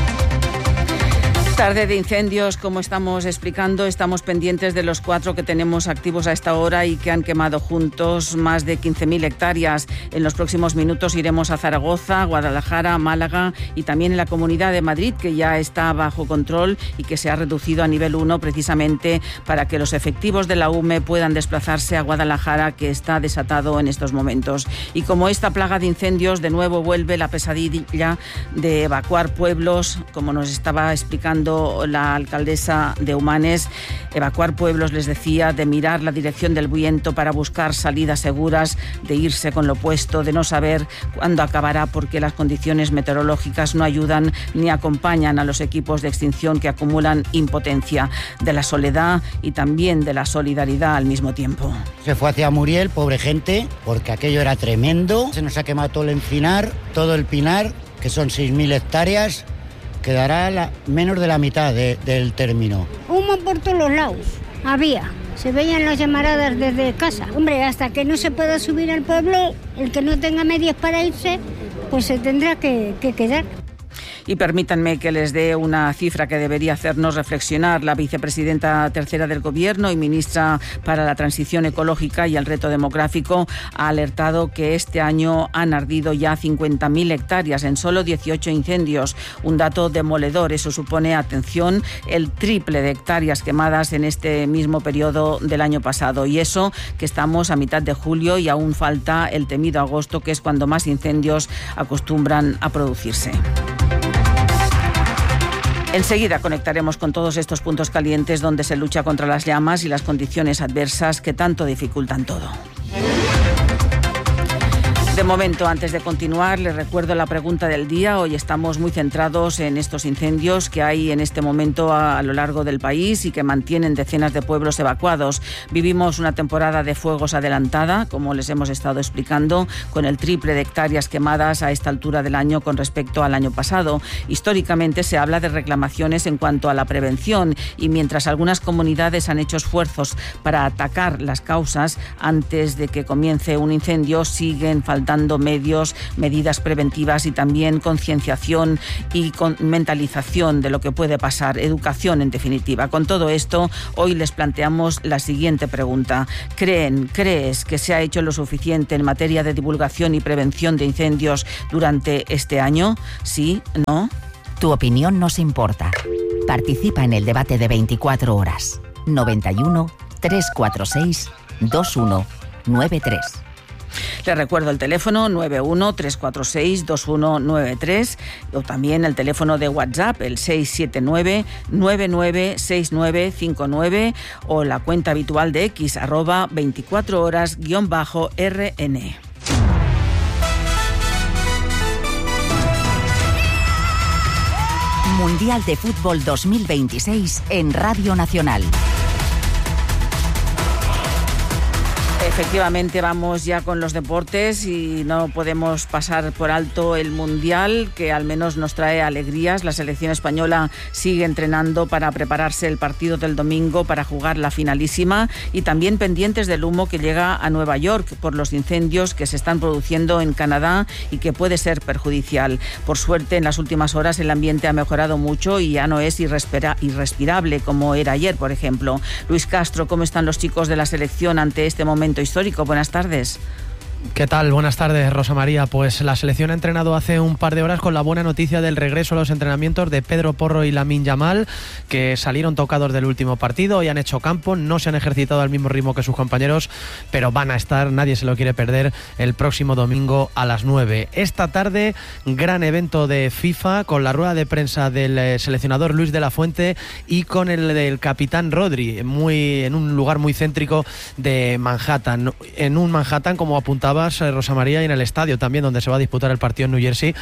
Tarde de incendios, como estamos explicando, estamos pendientes de los cuatro que tenemos activos a esta hora y que han quemado juntos más de quince mil hectáreas. En los próximos minutos iremos a Zaragoza, Guadalajara, Málaga y también en la Comunidad de Madrid, que ya está bajo control y que se ha reducido a nivel uno precisamente para que los efectivos de la U M E puedan desplazarse a Guadalajara, que está desatado en estos momentos. Y como esta plaga de incendios, de nuevo vuelve la pesadilla de evacuar pueblos, como nos estaba explicando la alcaldesa de Humanes, evacuar pueblos, les decía, de mirar la dirección del viento para buscar salidas seguras, de irse con lo puesto, de no saber cuándo acabará porque las condiciones meteorológicas no ayudan ni acompañan a los equipos de extinción que acumulan impotencia, de la soledad y también de la solidaridad al mismo tiempo. Se fue hacia Muriel, pobre gente, porque aquello era tremendo. Se nos ha quemado todo el encinar, todo el pinar, que son seis mil hectáreas. Quedará la, menos de la mitad de, del término. Humo por todos los lados, había. Se veían las llamaradas desde casa. Hombre, hasta que no se pueda subir al pueblo, el que no tenga medios para irse, pues se tendrá que, que quedar. Y permítanme que les dé una cifra que debería hacernos reflexionar. La vicepresidenta tercera del Gobierno y ministra para la Transición Ecológica y el Reto Demográfico ha alertado que este año han ardido ya cincuenta mil hectáreas en solo dieciocho incendios. Un dato demoledor. Eso supone, atención, el triple de hectáreas quemadas en este mismo periodo del año pasado. Y eso que estamos a mitad de julio y aún falta el temido agosto, que es cuando más incendios acostumbran a producirse. Enseguida conectaremos con todos estos puntos calientes donde se lucha contra las llamas y las condiciones adversas que tanto dificultan todo. De momento, antes de continuar, les recuerdo la pregunta del día. Hoy estamos muy centrados en estos incendios que hay en este momento a, a lo largo del país y que mantienen decenas de pueblos evacuados. Vivimos una temporada de fuegos adelantada, como les hemos estado explicando, con el triple de hectáreas quemadas a esta altura del año con respecto al año pasado. Históricamente se habla de reclamaciones en cuanto a la prevención y mientras algunas comunidades han hecho esfuerzos para atacar las causas antes de que comience un incendio, siguen faltando dando medios, medidas preventivas y también concienciación y con mentalización de lo que puede pasar, educación en definitiva. Con todo esto, hoy les planteamos la siguiente pregunta. ¿Creen, crees que se ha hecho lo suficiente en materia de divulgación y prevención de incendios durante este año? ¿Sí? ¿No? Tu opinión nos importa. Participa en el debate de veinticuatro horas. noventa y uno, trescientos cuarenta y seis, veintiuno noventa y tres. Les recuerdo el teléfono nueve uno, tres cuatro seis, dos uno nueve tres o también el teléfono de WhatsApp, el seis siete nueve, nueve nueve seis nueve cinco nueve o la cuenta habitual de X, arroba veinticuatro horas guión bajo R N. Mundial de Fútbol dos mil veintiséis en Radio Nacional. Efectivamente, vamos ya con los deportes y no podemos pasar por alto el Mundial, que al menos nos trae alegrías. La selección española sigue entrenando para prepararse el partido del domingo para jugar la finalísima y también pendientes del humo que llega a Nueva York por los incendios que se están produciendo en Canadá y que puede ser perjudicial. Por suerte, en las últimas horas el ambiente ha mejorado mucho y ya no es irrespira- irrespirable como era ayer, por ejemplo. Luis Castro, ¿cómo están los chicos de la selección ante este momento histórico? Buenas tardes. ¿Qué tal? Buenas tardes, Rosa María. Pues la selección ha entrenado hace un par de horas con la buena noticia del regreso a los entrenamientos de Pedro Porro y Lamine Yamal, que salieron tocados del último partido y han hecho campo, no se han ejercitado al mismo ritmo que sus compañeros, pero van a estar, nadie se lo quiere perder, el próximo domingo a las nueve. Esta tarde, gran evento de FIFA con la rueda de prensa del seleccionador Luis de la Fuente y con el del capitán Rodri, muy, en un lugar muy céntrico de Manhattan. En un Manhattan, como apuntaba Rosa María, y en el estadio también donde se va a disputar el partido en New Jersey,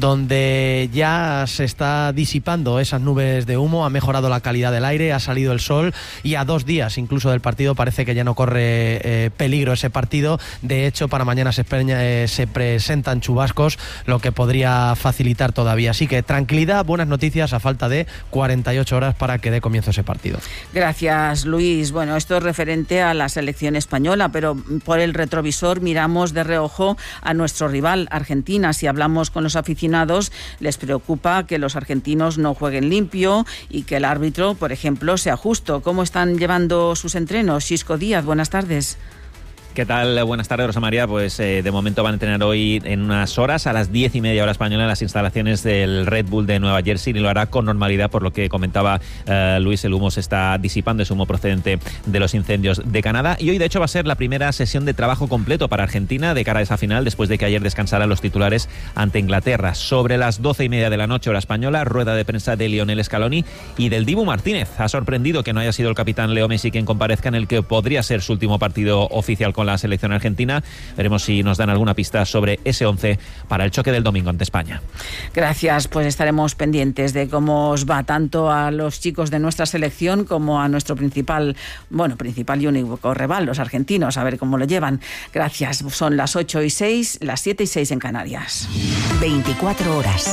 donde ya se está disipando esas nubes de humo, ha mejorado la calidad del aire, ha salido el sol y a dos días incluso del partido parece que ya no corre eh, peligro ese partido. De hecho, para mañana se, eh, se presentan chubascos, lo que podría facilitar todavía. Así que tranquilidad, buenas noticias a falta de cuarenta y ocho horas para que dé comienzo ese partido. Gracias, Luis. Bueno, esto es referente a la selección española, pero por el retrovisor miramos de reojo a nuestro rival, Argentina. Si hablamos con los aficionados, les preocupa que los argentinos no jueguen limpio y que el árbitro, por ejemplo, sea justo. ¿Cómo están llevando sus entrenos? Xisco Díaz, buenas tardes. ¿Qué tal? Buenas tardes, Rosa María. Pues eh, de momento van a entrenar hoy en unas horas, a las diez y media hora española, en las instalaciones del Red Bull de Nueva Jersey, y lo hará con normalidad, por lo que comentaba eh, Luis, el humo se está disipando, es humo procedente de los incendios de Canadá. Y hoy, de hecho, va a ser la primera sesión de trabajo completo para Argentina de cara a esa final, después de que ayer descansaran los titulares ante Inglaterra. Sobre las doce y media de la noche, hora española, rueda de prensa de Lionel Scaloni y del Dibu Martínez. Ha sorprendido que no haya sido el capitán Leo Messi quien comparezca en el que podría ser su último partido oficial con la selección argentina. Veremos si nos dan alguna pista sobre ese once para el choque del domingo ante España. Gracias, pues estaremos pendientes de cómo os va tanto a los chicos de nuestra selección como a nuestro principal, bueno, principal y único rival, los argentinos, a ver cómo lo llevan. Gracias, son las ocho y seis, las siete y seis en Canarias. veinticuatro horas.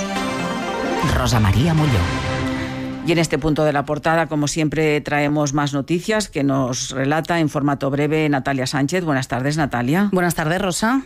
Rosa María Mulló. Y en este punto de la portada, como siempre, traemos más noticias que nos relata en formato breve Natalia Sánchez. Buenas tardes, Natalia. Buenas tardes, Rosa.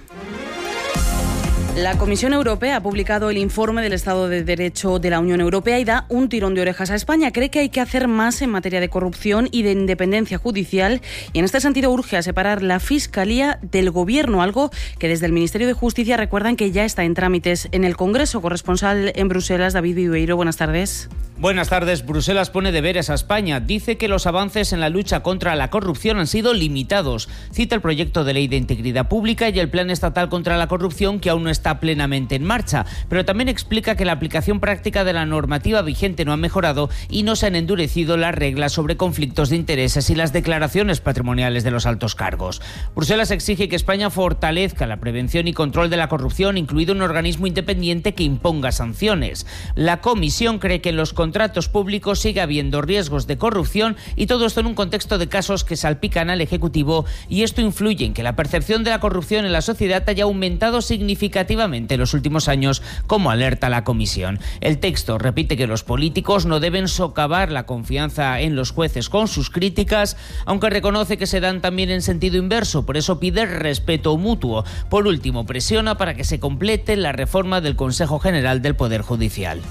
La Comisión Europea ha publicado el informe del Estado de Derecho de la Unión Europea y da un tirón de orejas a España. Cree que hay que hacer más en materia de corrupción y de independencia judicial y en este sentido urge a separar la Fiscalía del Gobierno, algo que desde el Ministerio de Justicia recuerdan que ya está en trámites en el Congreso. Corresponsal en Bruselas, David Viveiro, buenas tardes. Buenas tardes. Bruselas pone deberes a España. Dice que los avances en la lucha contra la corrupción han sido limitados. Cita el proyecto de ley de integridad pública y el plan estatal contra la corrupción, que aún no está plenamente en marcha. Pero también explica que la aplicación práctica de la normativa vigente no ha mejorado y no se han endurecido las reglas sobre conflictos de intereses y las declaraciones patrimoniales de los altos cargos. Bruselas exige que España fortalezca la prevención y control de la corrupción, incluido un organismo independiente que imponga sanciones. La Comisión cree que en los contratos públicos sigue habiendo riesgos de corrupción, y todo esto en un contexto de casos que salpican al Ejecutivo, y esto influye en que la percepción de la corrupción en la sociedad haya aumentado significativamente en los últimos años, como alerta la Comisión. El texto repite que los políticos no deben socavar la confianza en los jueces con sus críticas, aunque reconoce que se dan también en sentido inverso, por eso pide respeto mutuo. Por último, presiona para que se complete la reforma del Consejo General del Poder Judicial.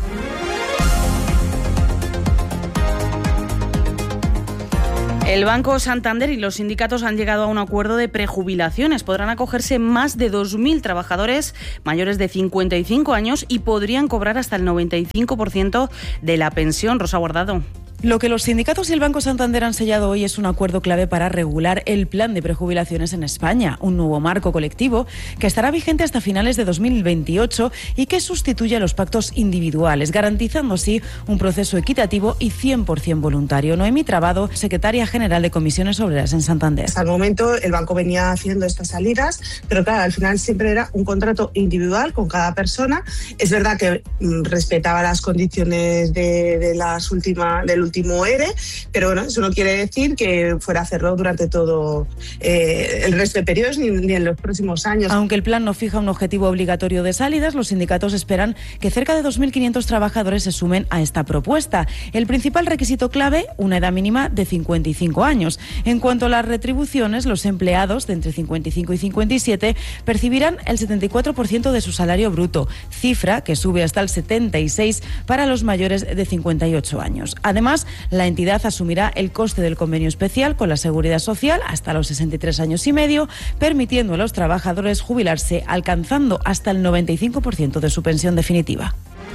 El Banco Santander y los sindicatos han llegado a un acuerdo de prejubilaciones. Podrán acogerse más de dos mil trabajadores mayores de cincuenta y cinco años y podrían cobrar hasta el noventa y cinco por ciento de la pensión. Rosa Guardado. Lo que los sindicatos y el Banco Santander han sellado hoy es un acuerdo clave para regular el plan de prejubilaciones en España, un nuevo marco colectivo que estará vigente hasta finales de dos mil veintiocho y que sustituye a los pactos individuales, garantizando así un proceso equitativo y cien por ciento voluntario. Noemí Trabado, secretaria general de Comisiones Obreras en Santander. Hasta el momento el banco venía haciendo estas salidas, pero claro, al final siempre era un contrato individual con cada persona. Es verdad que mm, respetaba las condiciones de, de las últimas del último E R E, pero bueno, eso no quiere decir que fuera a hacerlo durante todo eh, el resto de periodos ni, ni en los próximos años. Aunque el plan no fija un objetivo obligatorio de salidas, los sindicatos esperan que cerca de dos mil quinientos trabajadores se sumen a esta propuesta. El principal requisito clave, una edad mínima de cincuenta y cinco años. En cuanto a las retribuciones, los empleados de entre cincuenta y cinco y cincuenta y siete percibirán el setenta y cuatro por ciento de su salario bruto, cifra que sube hasta el setenta y seis por ciento para los mayores de cincuenta y ocho años. Además, la entidad asumirá el coste del convenio especial con la Seguridad Social hasta los sesenta y tres años y medio, permitiendo a los trabajadores jubilarse alcanzando hasta el noventa y cinco por ciento de su pensión definitiva.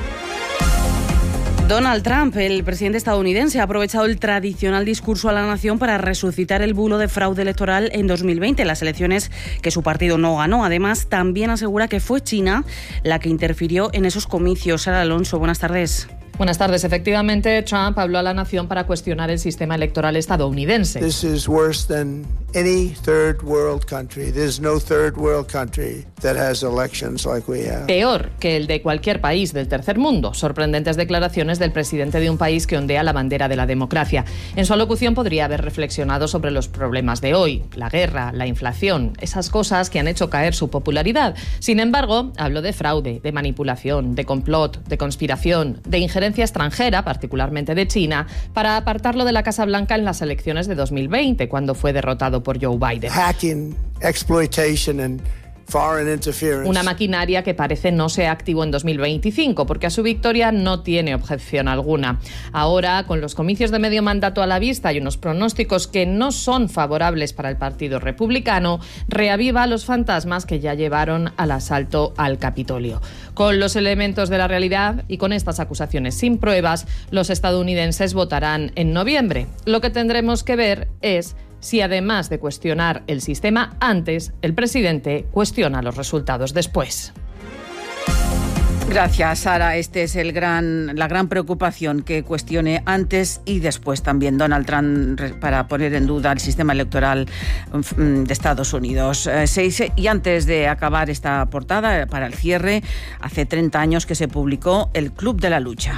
Donald Trump, el presidente estadounidense, ha aprovechado el tradicional discurso a la nación para resucitar el bulo de fraude electoral en dos mil veinte, las elecciones que su partido no ganó. Además, también asegura que fue China la que interfirió en esos comicios. Sara Alonso, buenas tardes. Buenas tardes. Efectivamente, Trump habló a la nación para cuestionar el sistema electoral estadounidense. This is worse than any third world country. There's no third world country that has elections like we have. Peor que el de cualquier país del tercer mundo. Sorprendentes declaraciones del presidente de un país que ondea la bandera de la democracia. En su alocución podría haber reflexionado sobre los problemas de hoy, la guerra, la inflación, esas cosas que han hecho caer su popularidad. Sin embargo, habló de fraude, de manipulación, de complot, de conspiración, de injerencia extranjera, particularmente de China, para apartarlo de la Casa Blanca en las elecciones de dos mil veinte, cuando fue derrotado por Joe Biden. Hacking, exploitation and foreign interference. Una maquinaria que parece no se activó en dos mil veinticinco, porque a su victoria no tiene objeción alguna. Ahora, con los comicios de medio mandato a la vista y unos pronósticos que no son favorables para el Partido Republicano, reaviva los fantasmas que ya llevaron al asalto al Capitolio. Con los elementos de la realidad y con estas acusaciones sin pruebas, los estadounidenses votarán en noviembre. Lo que tendremos que ver es si, además de cuestionar el sistema antes, el presidente cuestiona los resultados después. Gracias, Sara. Este es el gran, la gran preocupación, que cuestione antes y después también Donald Trump para poner en duda el sistema electoral de Estados Unidos. Y antes de acabar esta portada, para el cierre, hace treinta años que se publicó El Club de la Lucha.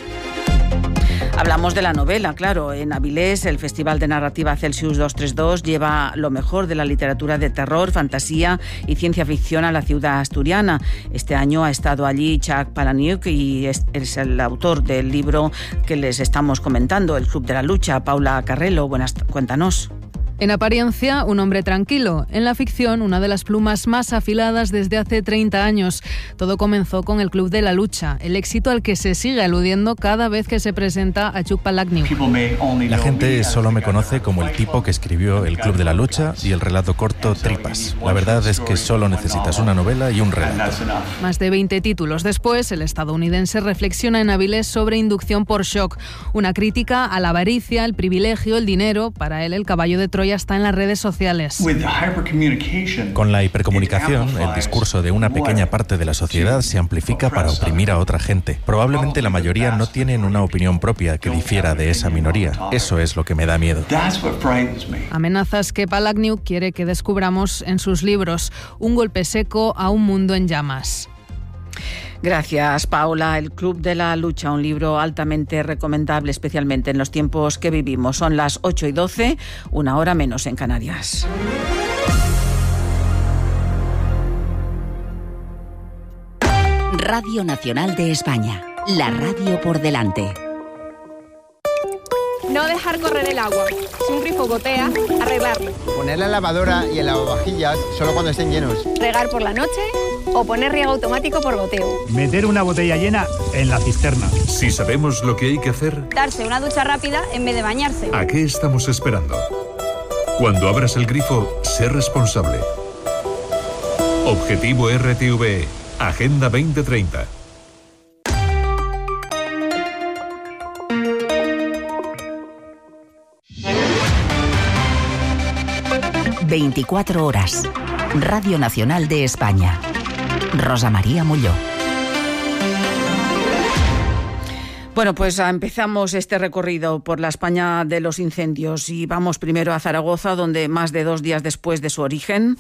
Hablamos de la novela, claro. En Avilés, el Festival de Narrativa Celsius doscientos treinta y dos lleva lo mejor de la literatura de terror, fantasía y ciencia ficción a la ciudad asturiana. Este año ha estado allí Chuck Palahniuk y es, es el autor del libro que les estamos comentando, El Club de la Lucha. Paula Carrelo, buenas, cuéntanos. En apariencia, un hombre tranquilo. En la ficción, una de las plumas más afiladas desde hace treinta años. Todo comenzó con el Club de la Lucha, el éxito al que se sigue aludiendo cada vez que se presenta a Chuck Palahniuk. La gente solo me conoce como el tipo que escribió El Club de la Lucha y el relato corto Tripas. La verdad es que solo necesitas una novela y un relato. Más de veinte títulos después, el estadounidense reflexiona en Avilés sobre inducción por shock. Una crítica a la avaricia, el privilegio, el dinero. Para él, el caballo de Troya está en las redes sociales. Con la hipercomunicación, el discurso de una pequeña parte de la sociedad se amplifica para oprimir a otra gente. Probablemente la mayoría no tienen una opinión propia que difiera de esa minoría. Eso es lo que me da miedo. Amenazas que Palahniuk quiere que descubramos en sus libros. Un golpe seco a un mundo en llamas. Gracias, Paula. El Club de la Lucha, un libro altamente recomendable, especialmente en los tiempos que vivimos. Son las ocho y doce, una hora menos en Canarias. Radio Nacional de España, la radio por delante. No dejar correr el agua. Si un grifo gotea, arreglarlo. Poner la lavadora y el lavavajillas solo cuando estén llenos. Regar por la noche o poner riego automático por goteo. Meter una botella llena en la cisterna. Si sabemos lo que hay que hacer, darse una ducha rápida en vez de bañarse. ¿A qué estamos esperando? Cuando abras el grifo, sé responsable. Objetivo R T V E, Agenda veinte treinta. veinticuatro horas. Radio Nacional de España. Rosa María Molló. Bueno, pues empezamos este recorrido por la España de los incendios y vamos primero a Zaragoza, donde más de dos días después de su origen...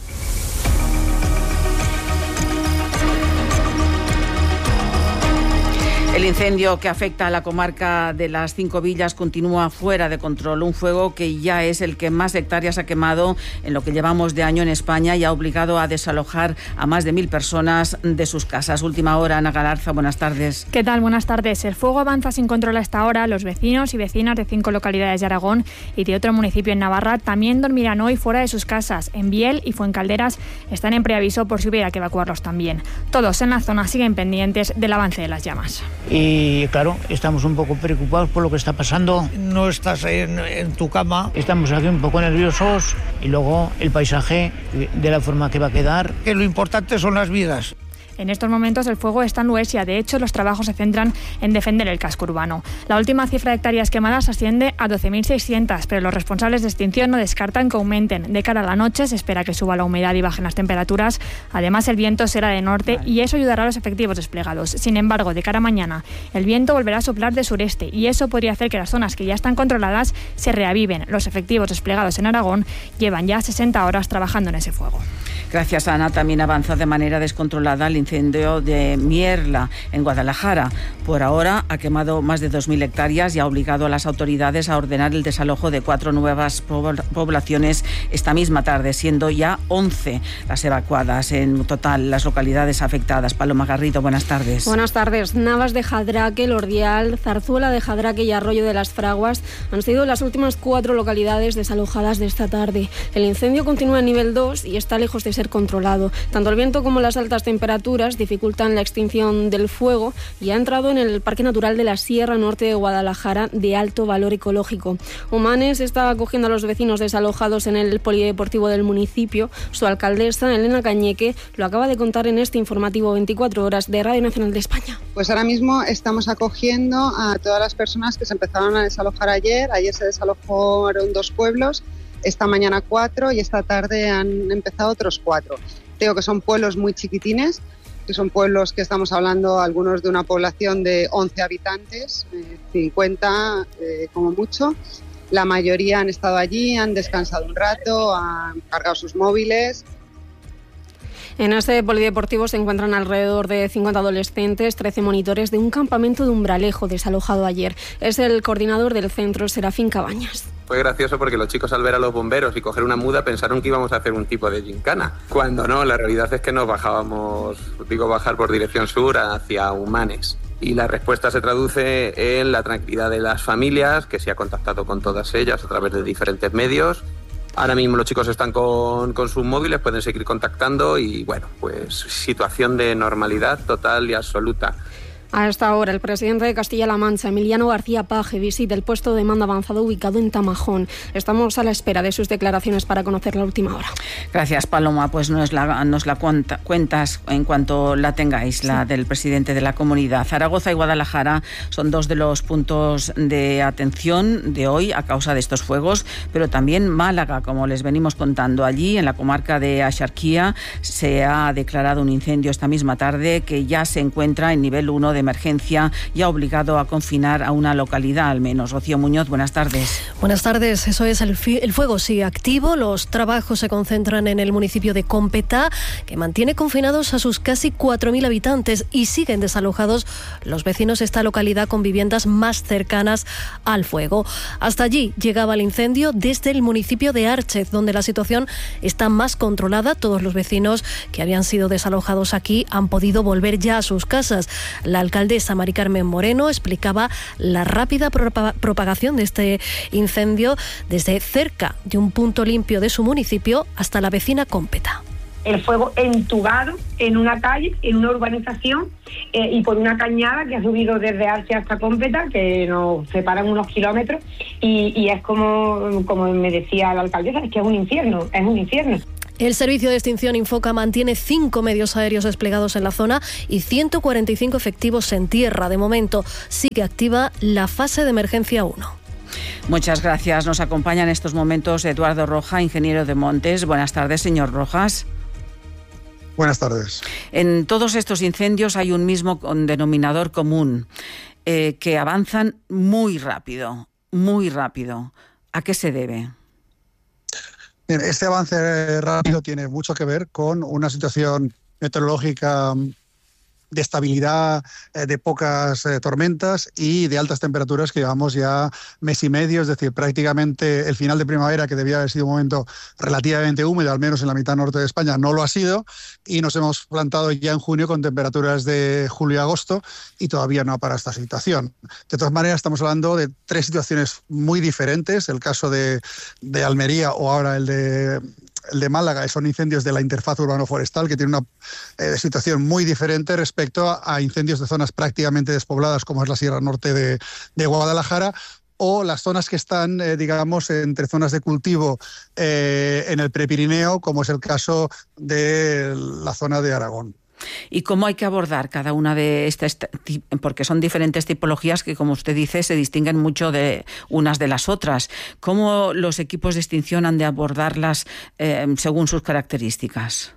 El incendio que afecta a la comarca de las Cinco Villas continúa fuera de control. Un fuego que ya es el que más hectáreas ha quemado en lo que llevamos de año en España y ha obligado a desalojar a más de mil personas de sus casas. Última hora, Ana Galarza, buenas tardes. ¿Qué tal? Buenas tardes. El fuego avanza sin control hasta ahora. Los vecinos y vecinas de cinco localidades de Aragón y de otro municipio en Navarra también dormirán hoy fuera de sus casas. En Biel y Fuencalderas están en preaviso por si hubiera que evacuarlos también. Todos en la zona siguen pendientes del avance de las llamas. Y claro, estamos un poco preocupados por lo que está pasando. No estás en, en tu cama, estamos aquí un poco nerviosos y luego el paisaje de la forma que va a quedar. Que lo importante son las vidas. En estos momentos el fuego está en Luesia. De hecho, los trabajos se centran en defender el casco urbano. La última cifra de hectáreas quemadas asciende a doce mil seiscientas, pero los responsables de extinción no descartan que aumenten. De cara a la noche se espera que suba la humedad y bajen las temperaturas. Además, el viento será de norte y eso ayudará a los efectivos desplegados. Sin embargo, de cara a mañana, el viento volverá a soplar de sureste y eso podría hacer que las zonas que ya están controladas se reaviven. Los efectivos desplegados en Aragón llevan ya sesenta horas trabajando en ese fuego. Gracias, Ana. También avanza de manera descontrolada el incendio de Mierla, en Guadalajara. Por ahora ha quemado más de dos mil hectáreas y ha obligado a las autoridades a ordenar el desalojo de cuatro nuevas poblaciones esta misma tarde, siendo ya once las evacuadas en total las localidades afectadas. Paloma Garrido, buenas tardes. Buenas tardes. Navas de Jadraque, Lordial, Zarzuela de Jadraque y Arroyo de las Fraguas han sido las últimas cuatro localidades desalojadas de esta tarde. El incendio continúa en nivel dos y está lejos de ser controlado. Tanto el viento como las altas temperaturas dificultan la extinción del fuego y ha entrado en el Parque Natural de la Sierra Norte de Guadalajara de alto valor ecológico. Humanes está acogiendo a los vecinos desalojados en el polideportivo del municipio. Su alcaldesa, Elena Cañeque, lo acaba de contar en este informativo veinticuatro horas de Radio Nacional de España. Pues ahora mismo estamos acogiendo a todas las personas que se empezaron a desalojar ayer. Ayer se desalojaron dos pueblos, esta mañana cuatro y esta tarde han empezado otros cuatro. Creo que son pueblos muy chiquitines, que son pueblos que estamos hablando, algunos de una población de once habitantes, eh, cincuenta eh, como mucho. La mayoría han estado allí, han descansado un rato, han cargado sus móviles. En este polideportivo se encuentran alrededor de cincuenta adolescentes, trece monitores de un campamento de Umbralejo desalojado ayer. Es el coordinador del centro, Serafín Cabañas. Fue gracioso porque los chicos al ver a los bomberos y coger una muda pensaron que íbamos a hacer un tipo de gincana. Cuando no, la realidad es que nos bajábamos, digo bajar por dirección sur hacia Humanes. Y la respuesta se traduce en la tranquilidad de las familias, que se ha contactado con todas ellas a través de diferentes medios, Ahora mismo los chicos están con, con sus móviles, pueden seguir contactando y bueno, pues situación de normalidad total y absoluta. A esta hora, el presidente de Castilla-La Mancha, Emiliano García Paje, visita el puesto de mando avanzado ubicado en Tamajón. Estamos a la espera de sus declaraciones para conocer la última hora. Gracias, Paloma. Pues nos la, nos la cuenta, cuentas en cuanto la tengáis, la del presidente de la comunidad. Zaragoza y Guadalajara son dos de los puntos de atención de hoy a causa de estos fuegos, pero también Málaga, como les venimos contando. Allí, en la comarca de Axarquía, se ha declarado un incendio esta misma tarde que ya se encuentra en nivel uno de emergencia y ha obligado a confinar a una localidad al menos. Rocío Muñoz, buenas tardes. Buenas tardes, eso es, el, el fuego sigue activo, los trabajos se concentran en el municipio de Cómpeta, que mantiene confinados a sus casi cuatro mil habitantes y siguen desalojados los vecinos de esta localidad con viviendas más cercanas al fuego. Hasta allí llegaba el incendio desde el municipio de Árchez, donde la situación está más controlada. Todos los vecinos que habían sido desalojados aquí han podido volver ya a sus casas. La alcaldesa Mari Carmen Moreno explicaba la rápida propagación de este incendio desde cerca de un punto limpio de su municipio hasta la vecina Cómpeta. El fuego entubado en una calle, en una urbanización eh, y por una cañada que ha subido desde Arce hasta Cómpeta, que nos separan unos kilómetros y, y es como, como me decía la alcaldesa, es que es un infierno, es un infierno. El Servicio de Extinción Infoca mantiene cinco medios aéreos desplegados en la zona y ciento cuarenta y cinco efectivos en tierra. De momento sigue activa la fase de emergencia uno. Muchas gracias. Nos acompaña en estos momentos Eduardo Roja, ingeniero de Montes. Buenas tardes, señor Rojas. Buenas tardes. En todos estos incendios hay un mismo denominador común, eh, que avanzan muy rápido, muy rápido. ¿A qué se debe? Bien, este avance rápido tiene mucho que ver con una situación meteorológica de estabilidad, eh, de pocas eh, tormentas y de altas temperaturas que llevamos ya mes y medio, es decir, prácticamente el final de primavera, que debía haber sido un momento relativamente húmedo, al menos en la mitad norte de España, no lo ha sido, y nos hemos plantado ya en junio con temperaturas de julio y agosto y todavía no ha parado esta situación. De todas maneras, estamos hablando de tres situaciones muy diferentes. El caso de, de Almería o ahora el de... El de Málaga son incendios de la interfaz urbano-forestal, que tiene una eh, situación muy diferente respecto a, a incendios de zonas prácticamente despobladas, como es la Sierra Norte de, de Guadalajara, o las zonas que están, eh, digamos, entre zonas de cultivo eh, en el Prepirineo, como es el caso de la zona de Aragón. ¿Y cómo hay que abordar cada una de estas? Porque son diferentes tipologías que, como usted dice, se distinguen mucho de unas de las otras. ¿Cómo los equipos de extinción han de abordarlas eh, según sus características?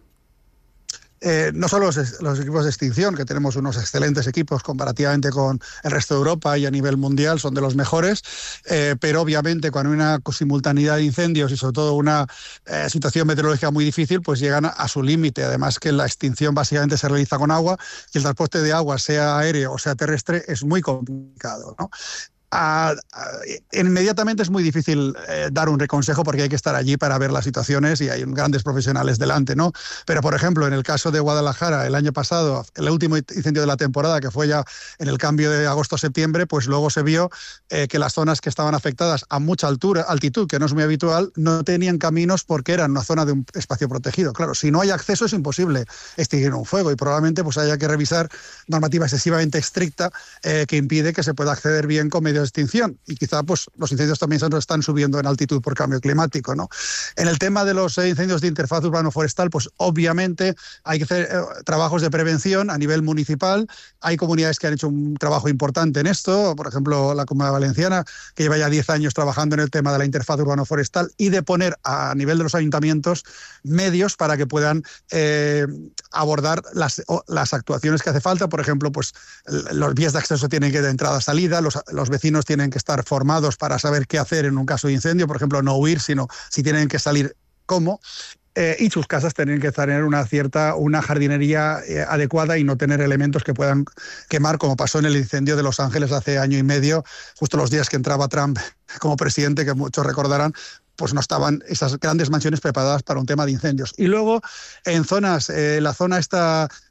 Eh, no solo los, los equipos de extinción, que tenemos unos excelentes equipos comparativamente con el resto de Europa y a nivel mundial, son de los mejores, eh, pero obviamente cuando hay una simultaneidad de incendios y sobre todo una eh, situación meteorológica muy difícil, pues llegan a, a su límite. Además que la extinción básicamente se realiza con agua y el transporte de agua, sea aéreo o sea terrestre, es muy complicado, ¿no? A, a, inmediatamente es muy difícil eh, dar un consejo porque hay que estar allí para ver las situaciones y hay grandes profesionales delante, ¿no? Pero, por ejemplo, en el caso de Guadalajara, el año pasado, el último incendio de la temporada, que fue ya en el cambio de agosto-septiembre, pues luego se vio eh, que las zonas que estaban afectadas a mucha altura, altitud, que no es muy habitual, no tenían caminos porque eran una zona de un espacio protegido. Claro, si no hay acceso es imposible extinguir un fuego y probablemente pues haya que revisar normativa excesivamente estricta eh, que impide que se pueda acceder bien con medios de extinción, y quizá pues los incendios también se nos están subiendo en altitud por cambio climático, ¿no? En el tema de los eh, incendios de interfaz urbano-forestal, pues obviamente hay que hacer eh, trabajos de prevención a nivel municipal. Hay comunidades que han hecho un trabajo importante en esto, por ejemplo la Comunidad Valenciana, que lleva ya diez años trabajando en el tema de la interfaz urbano-forestal y de poner a nivel de los ayuntamientos medios para que puedan eh, abordar las, las actuaciones que hace falta. Por ejemplo, pues los vías de acceso tienen que ir de entrada-salida, los, los vecinos tienen que estar formados para saber qué hacer en un caso de incendio, por ejemplo, no huir, sino si tienen que salir, cómo. Eh, y sus casas tienen que tener una cierta una jardinería eh, adecuada y no tener elementos que puedan quemar, como pasó en el incendio de Los Ángeles hace año y medio, justo los días que entraba Trump como presidente, que muchos recordarán, pues no estaban esas grandes mansiones preparadas para un tema de incendios. Y luego, en zonas, eh, la zona esta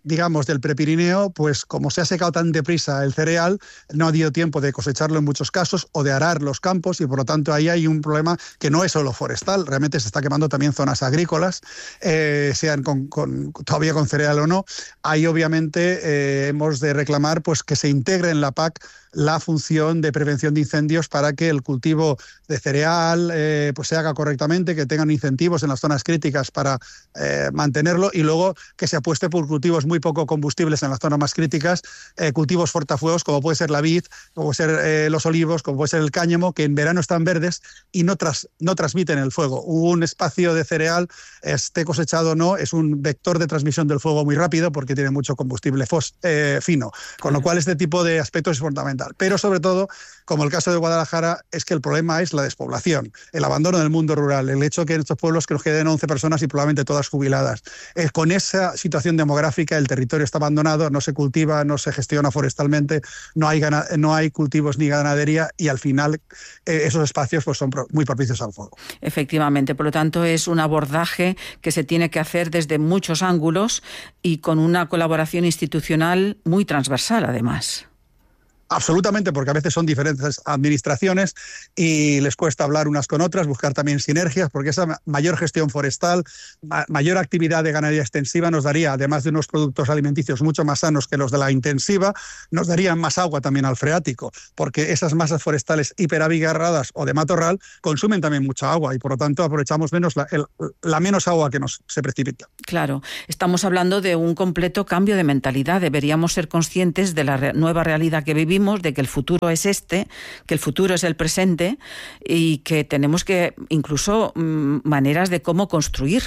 digamos, del Prepirineo, pues como se ha secado tan deprisa el cereal, no ha habido tiempo de cosecharlo en muchos casos o de arar los campos, y por lo tanto ahí hay un problema que no es solo forestal, realmente se está quemando también zonas agrícolas, eh, sean con, con, todavía con cereal o no. Ahí obviamente eh, hemos de reclamar pues que se integre en la P A C la función de prevención de incendios para que el cultivo de cereal eh, pues se haga correctamente, que tengan incentivos en las zonas críticas para eh, mantenerlo, y luego que se apueste por cultivos muy poco combustibles en las zonas más críticas, eh, cultivos fortafuegos como puede ser la vid, como puede ser eh, los olivos, como puede ser el cáñamo, que en verano están verdes y no, tras, no transmiten el fuego. Un espacio de cereal, esté cosechado o no, es un vector de transmisión del fuego muy rápido porque tiene mucho combustible fos, eh, fino, con lo cual este tipo de aspectos es fundamental. Pero sobre todo, como el caso de Guadalajara, es que el problema es la despoblación, el abandono del mundo rural, el hecho que en estos pueblos que nos queden once personas y probablemente todas jubiladas. Eh, con esa situación demográfica el territorio está abandonado, no se cultiva, no se gestiona forestalmente, no hay, gana, no hay cultivos ni ganadería, y al final eh, esos espacios pues, son pro, muy propicios al fuego. Efectivamente, por lo tanto es un abordaje que se tiene que hacer desde muchos ángulos y con una colaboración institucional muy transversal además. Absolutamente, porque a veces son diferentes administraciones y les cuesta hablar unas con otras, buscar también sinergias, porque esa mayor gestión forestal, ma- mayor actividad de ganadería extensiva nos daría, además de unos productos alimenticios mucho más sanos que los de la intensiva, nos darían más agua también al freático, porque esas masas forestales hiperabigarradas o de matorral consumen también mucha agua y por lo tanto aprovechamos menos la, el, la menos agua que nos se precipita. Claro, estamos hablando de un completo cambio de mentalidad. Deberíamos ser conscientes de la re- nueva realidad que vivimos, de que el futuro es este, que el futuro es el presente y que tenemos que incluso mmm, maneras de cómo construir.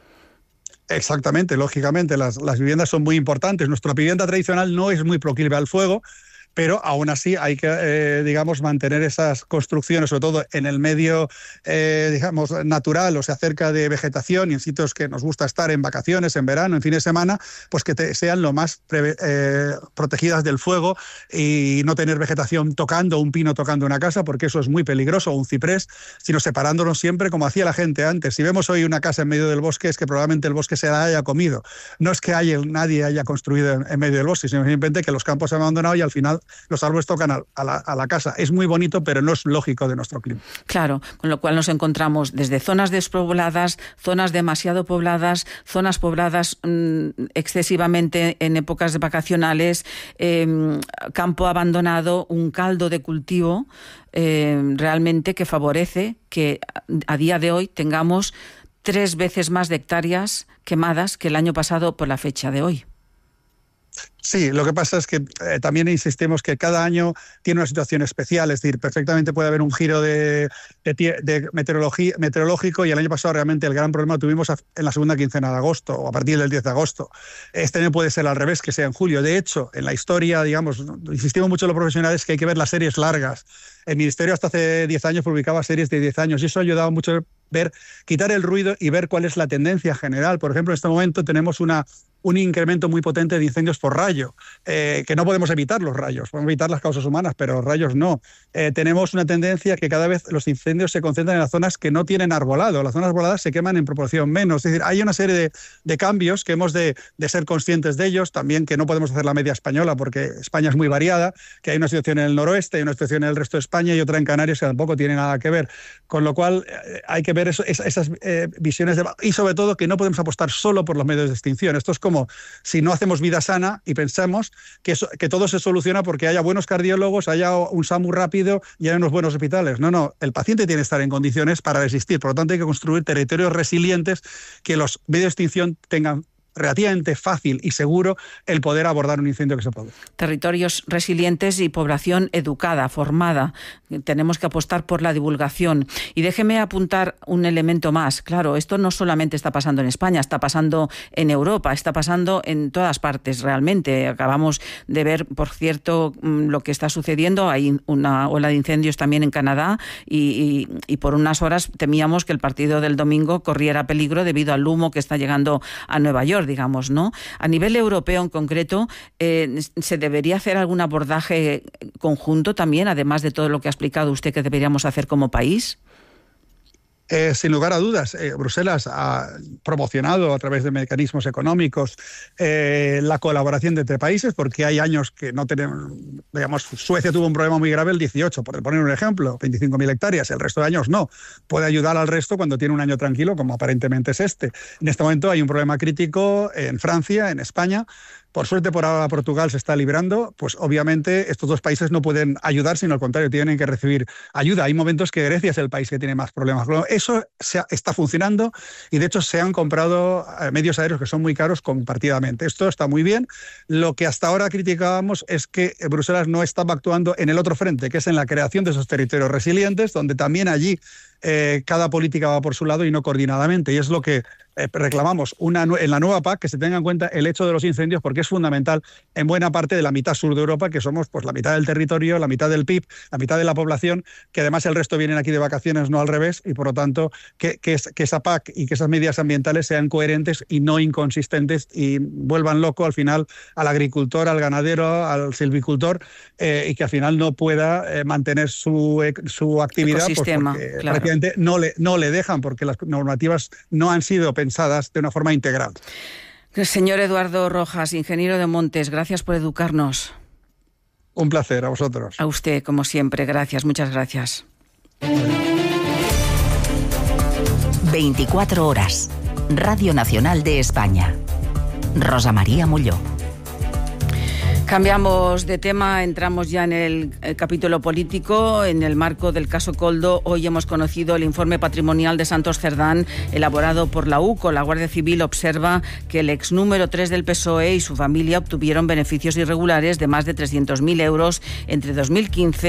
Exactamente, lógicamente, las, las viviendas son muy importantes. Nuestra vivienda tradicional no es muy proclive al fuego, pero aún así hay que, eh, digamos, mantener esas construcciones, sobre todo en el medio, eh, digamos, natural, o sea, cerca de vegetación y en sitios que nos gusta estar en vacaciones, en verano, en fin de semana, pues que te, sean lo más pre, eh, protegidas del fuego y no tener vegetación tocando, un pino tocando una casa, porque eso es muy peligroso, o un ciprés, sino separándonos siempre como hacía la gente antes. Si vemos hoy una casa en medio del bosque, es que probablemente el bosque se la haya comido. No es que haya, nadie haya construido en, en medio del bosque, sino simplemente que los campos se han abandonado y al final los árboles tocan a, a, la, a la casa. Es muy bonito, pero no es lógico de nuestro clima. Claro, con lo cual nos encontramos desde zonas despobladas, zonas demasiado pobladas, zonas pobladas mmm, excesivamente en épocas vacacionales, eh, campo abandonado, un caldo de cultivo eh, realmente que favorece que a día de hoy tengamos tres veces más de hectáreas quemadas que el año pasado por la fecha de hoy. Sí, lo que pasa es que eh, también insistimos que cada año tiene una situación especial, es decir, perfectamente puede haber un giro de, de, de meteorología, meteorológico, y el año pasado realmente el gran problema lo tuvimos en la segunda quincena de agosto o a partir del diez de agosto. Este año puede ser al revés, que sea en julio. De hecho, en la historia, digamos, insistimos mucho los profesionales que hay que ver las series largas. El Ministerio hasta hace diez años publicaba series de diez años y eso ha ayudado mucho a ver, quitar el ruido y ver cuál es la tendencia general. Por ejemplo, en este momento tenemos una un incremento muy potente de incendios por rayo, eh, que no podemos evitar los rayos, podemos evitar las causas humanas, pero los rayos no. Eh, tenemos una tendencia que cada vez los incendios se concentran en las zonas que no tienen arbolado, las zonas arboladas se queman en proporción menos, es decir, hay una serie de, de cambios que hemos de, de ser conscientes de ellos, también que no podemos hacer la media española porque España es muy variada, que hay una situación en el noroeste, hay una situación en el resto de España y otra en Canarias que tampoco tiene nada que ver, con lo cual eh, hay que ver eso, esas, esas eh, visiones de, y sobre todo que no podemos apostar solo por los medios de extinción. Esto es como Como si no hacemos vida sana y pensamos que, eso, que todo se soluciona porque haya buenos cardiólogos, haya un SAMU rápido y haya unos buenos hospitales. No, no, el paciente tiene que estar en condiciones para resistir. Por lo tanto, hay que construir territorios resilientes que los medios de extinción tengan relativamente fácil y seguro el poder abordar un incendio que se produce. Territorios resilientes y población educada, formada. Tenemos que apostar por la divulgación. Y déjeme apuntar un elemento más. Claro, esto no solamente está pasando en España, está pasando en Europa, está pasando en todas partes realmente. Acabamos de ver, por cierto, lo que está sucediendo. Hay una ola de incendios también en Canadá y, y, y por unas horas temíamos que el partido del domingo corriera peligro debido al humo que está llegando a Nueva York, digamos, ¿no? A nivel europeo en concreto, eh, ¿se debería hacer algún abordaje conjunto también, además de todo lo que ha explicado usted que deberíamos hacer como país? Eh, sin lugar a dudas, eh, Bruselas ha promocionado a través de mecanismos económicos eh, la colaboración de entre países, porque hay años que no tenemos, digamos, Suecia tuvo un problema muy grave el dieciocho, por poner un ejemplo, veinticinco mil hectáreas, el resto de años no. Puede ayudar al resto cuando tiene un año tranquilo, como aparentemente es este. En este momento hay un problema crítico en Francia, en España. Por suerte, por ahora Portugal se está librando, pues obviamente estos dos países no pueden ayudar, sino al contrario, tienen que recibir ayuda. Hay momentos que Grecia es el país que tiene más problemas. Eso se ha, está funcionando y de hecho se han comprado medios aéreos que son muy caros compartidamente. Esto está muy bien. Lo que hasta ahora criticábamos es que Bruselas no estaba actuando en el otro frente, que es en la creación de esos territorios resilientes, donde también allí eh, cada política va por su lado y no coordinadamente. Y es lo que Eh, reclamamos una, en la nueva P A C, que se tenga en cuenta el hecho de los incendios, porque es fundamental en buena parte de la mitad sur de Europa, que somos pues la mitad del territorio, la mitad del P I B, la mitad de la población, que además el resto vienen aquí de vacaciones, no al revés, y por lo tanto que, que, es, que esa P A C y que esas medidas ambientales sean coherentes y no inconsistentes y vuelvan loco al final al agricultor, al ganadero, al silvicultor, eh, y que al final no pueda eh, mantener su, su actividad, pues porque claro. prácticamente no le, no le dejan, porque las normativas no han sido pensadas de una forma integral. Señor Eduardo Rojas, ingeniero de Montes, gracias por educarnos. Un placer, a vosotros. A usted, como siempre, gracias, muchas gracias. veinticuatro horas. Radio Nacional de España. Rosa María Molló. Cambiamos de tema, entramos ya en el, el capítulo político. En el marco del caso Koldo, hoy hemos conocido el informe patrimonial de Santos Cerdán, elaborado por la U C O. La Guardia Civil observa que el ex número tres del P S O E y su familia obtuvieron beneficios irregulares de más de trescientos mil euros entre dos mil quince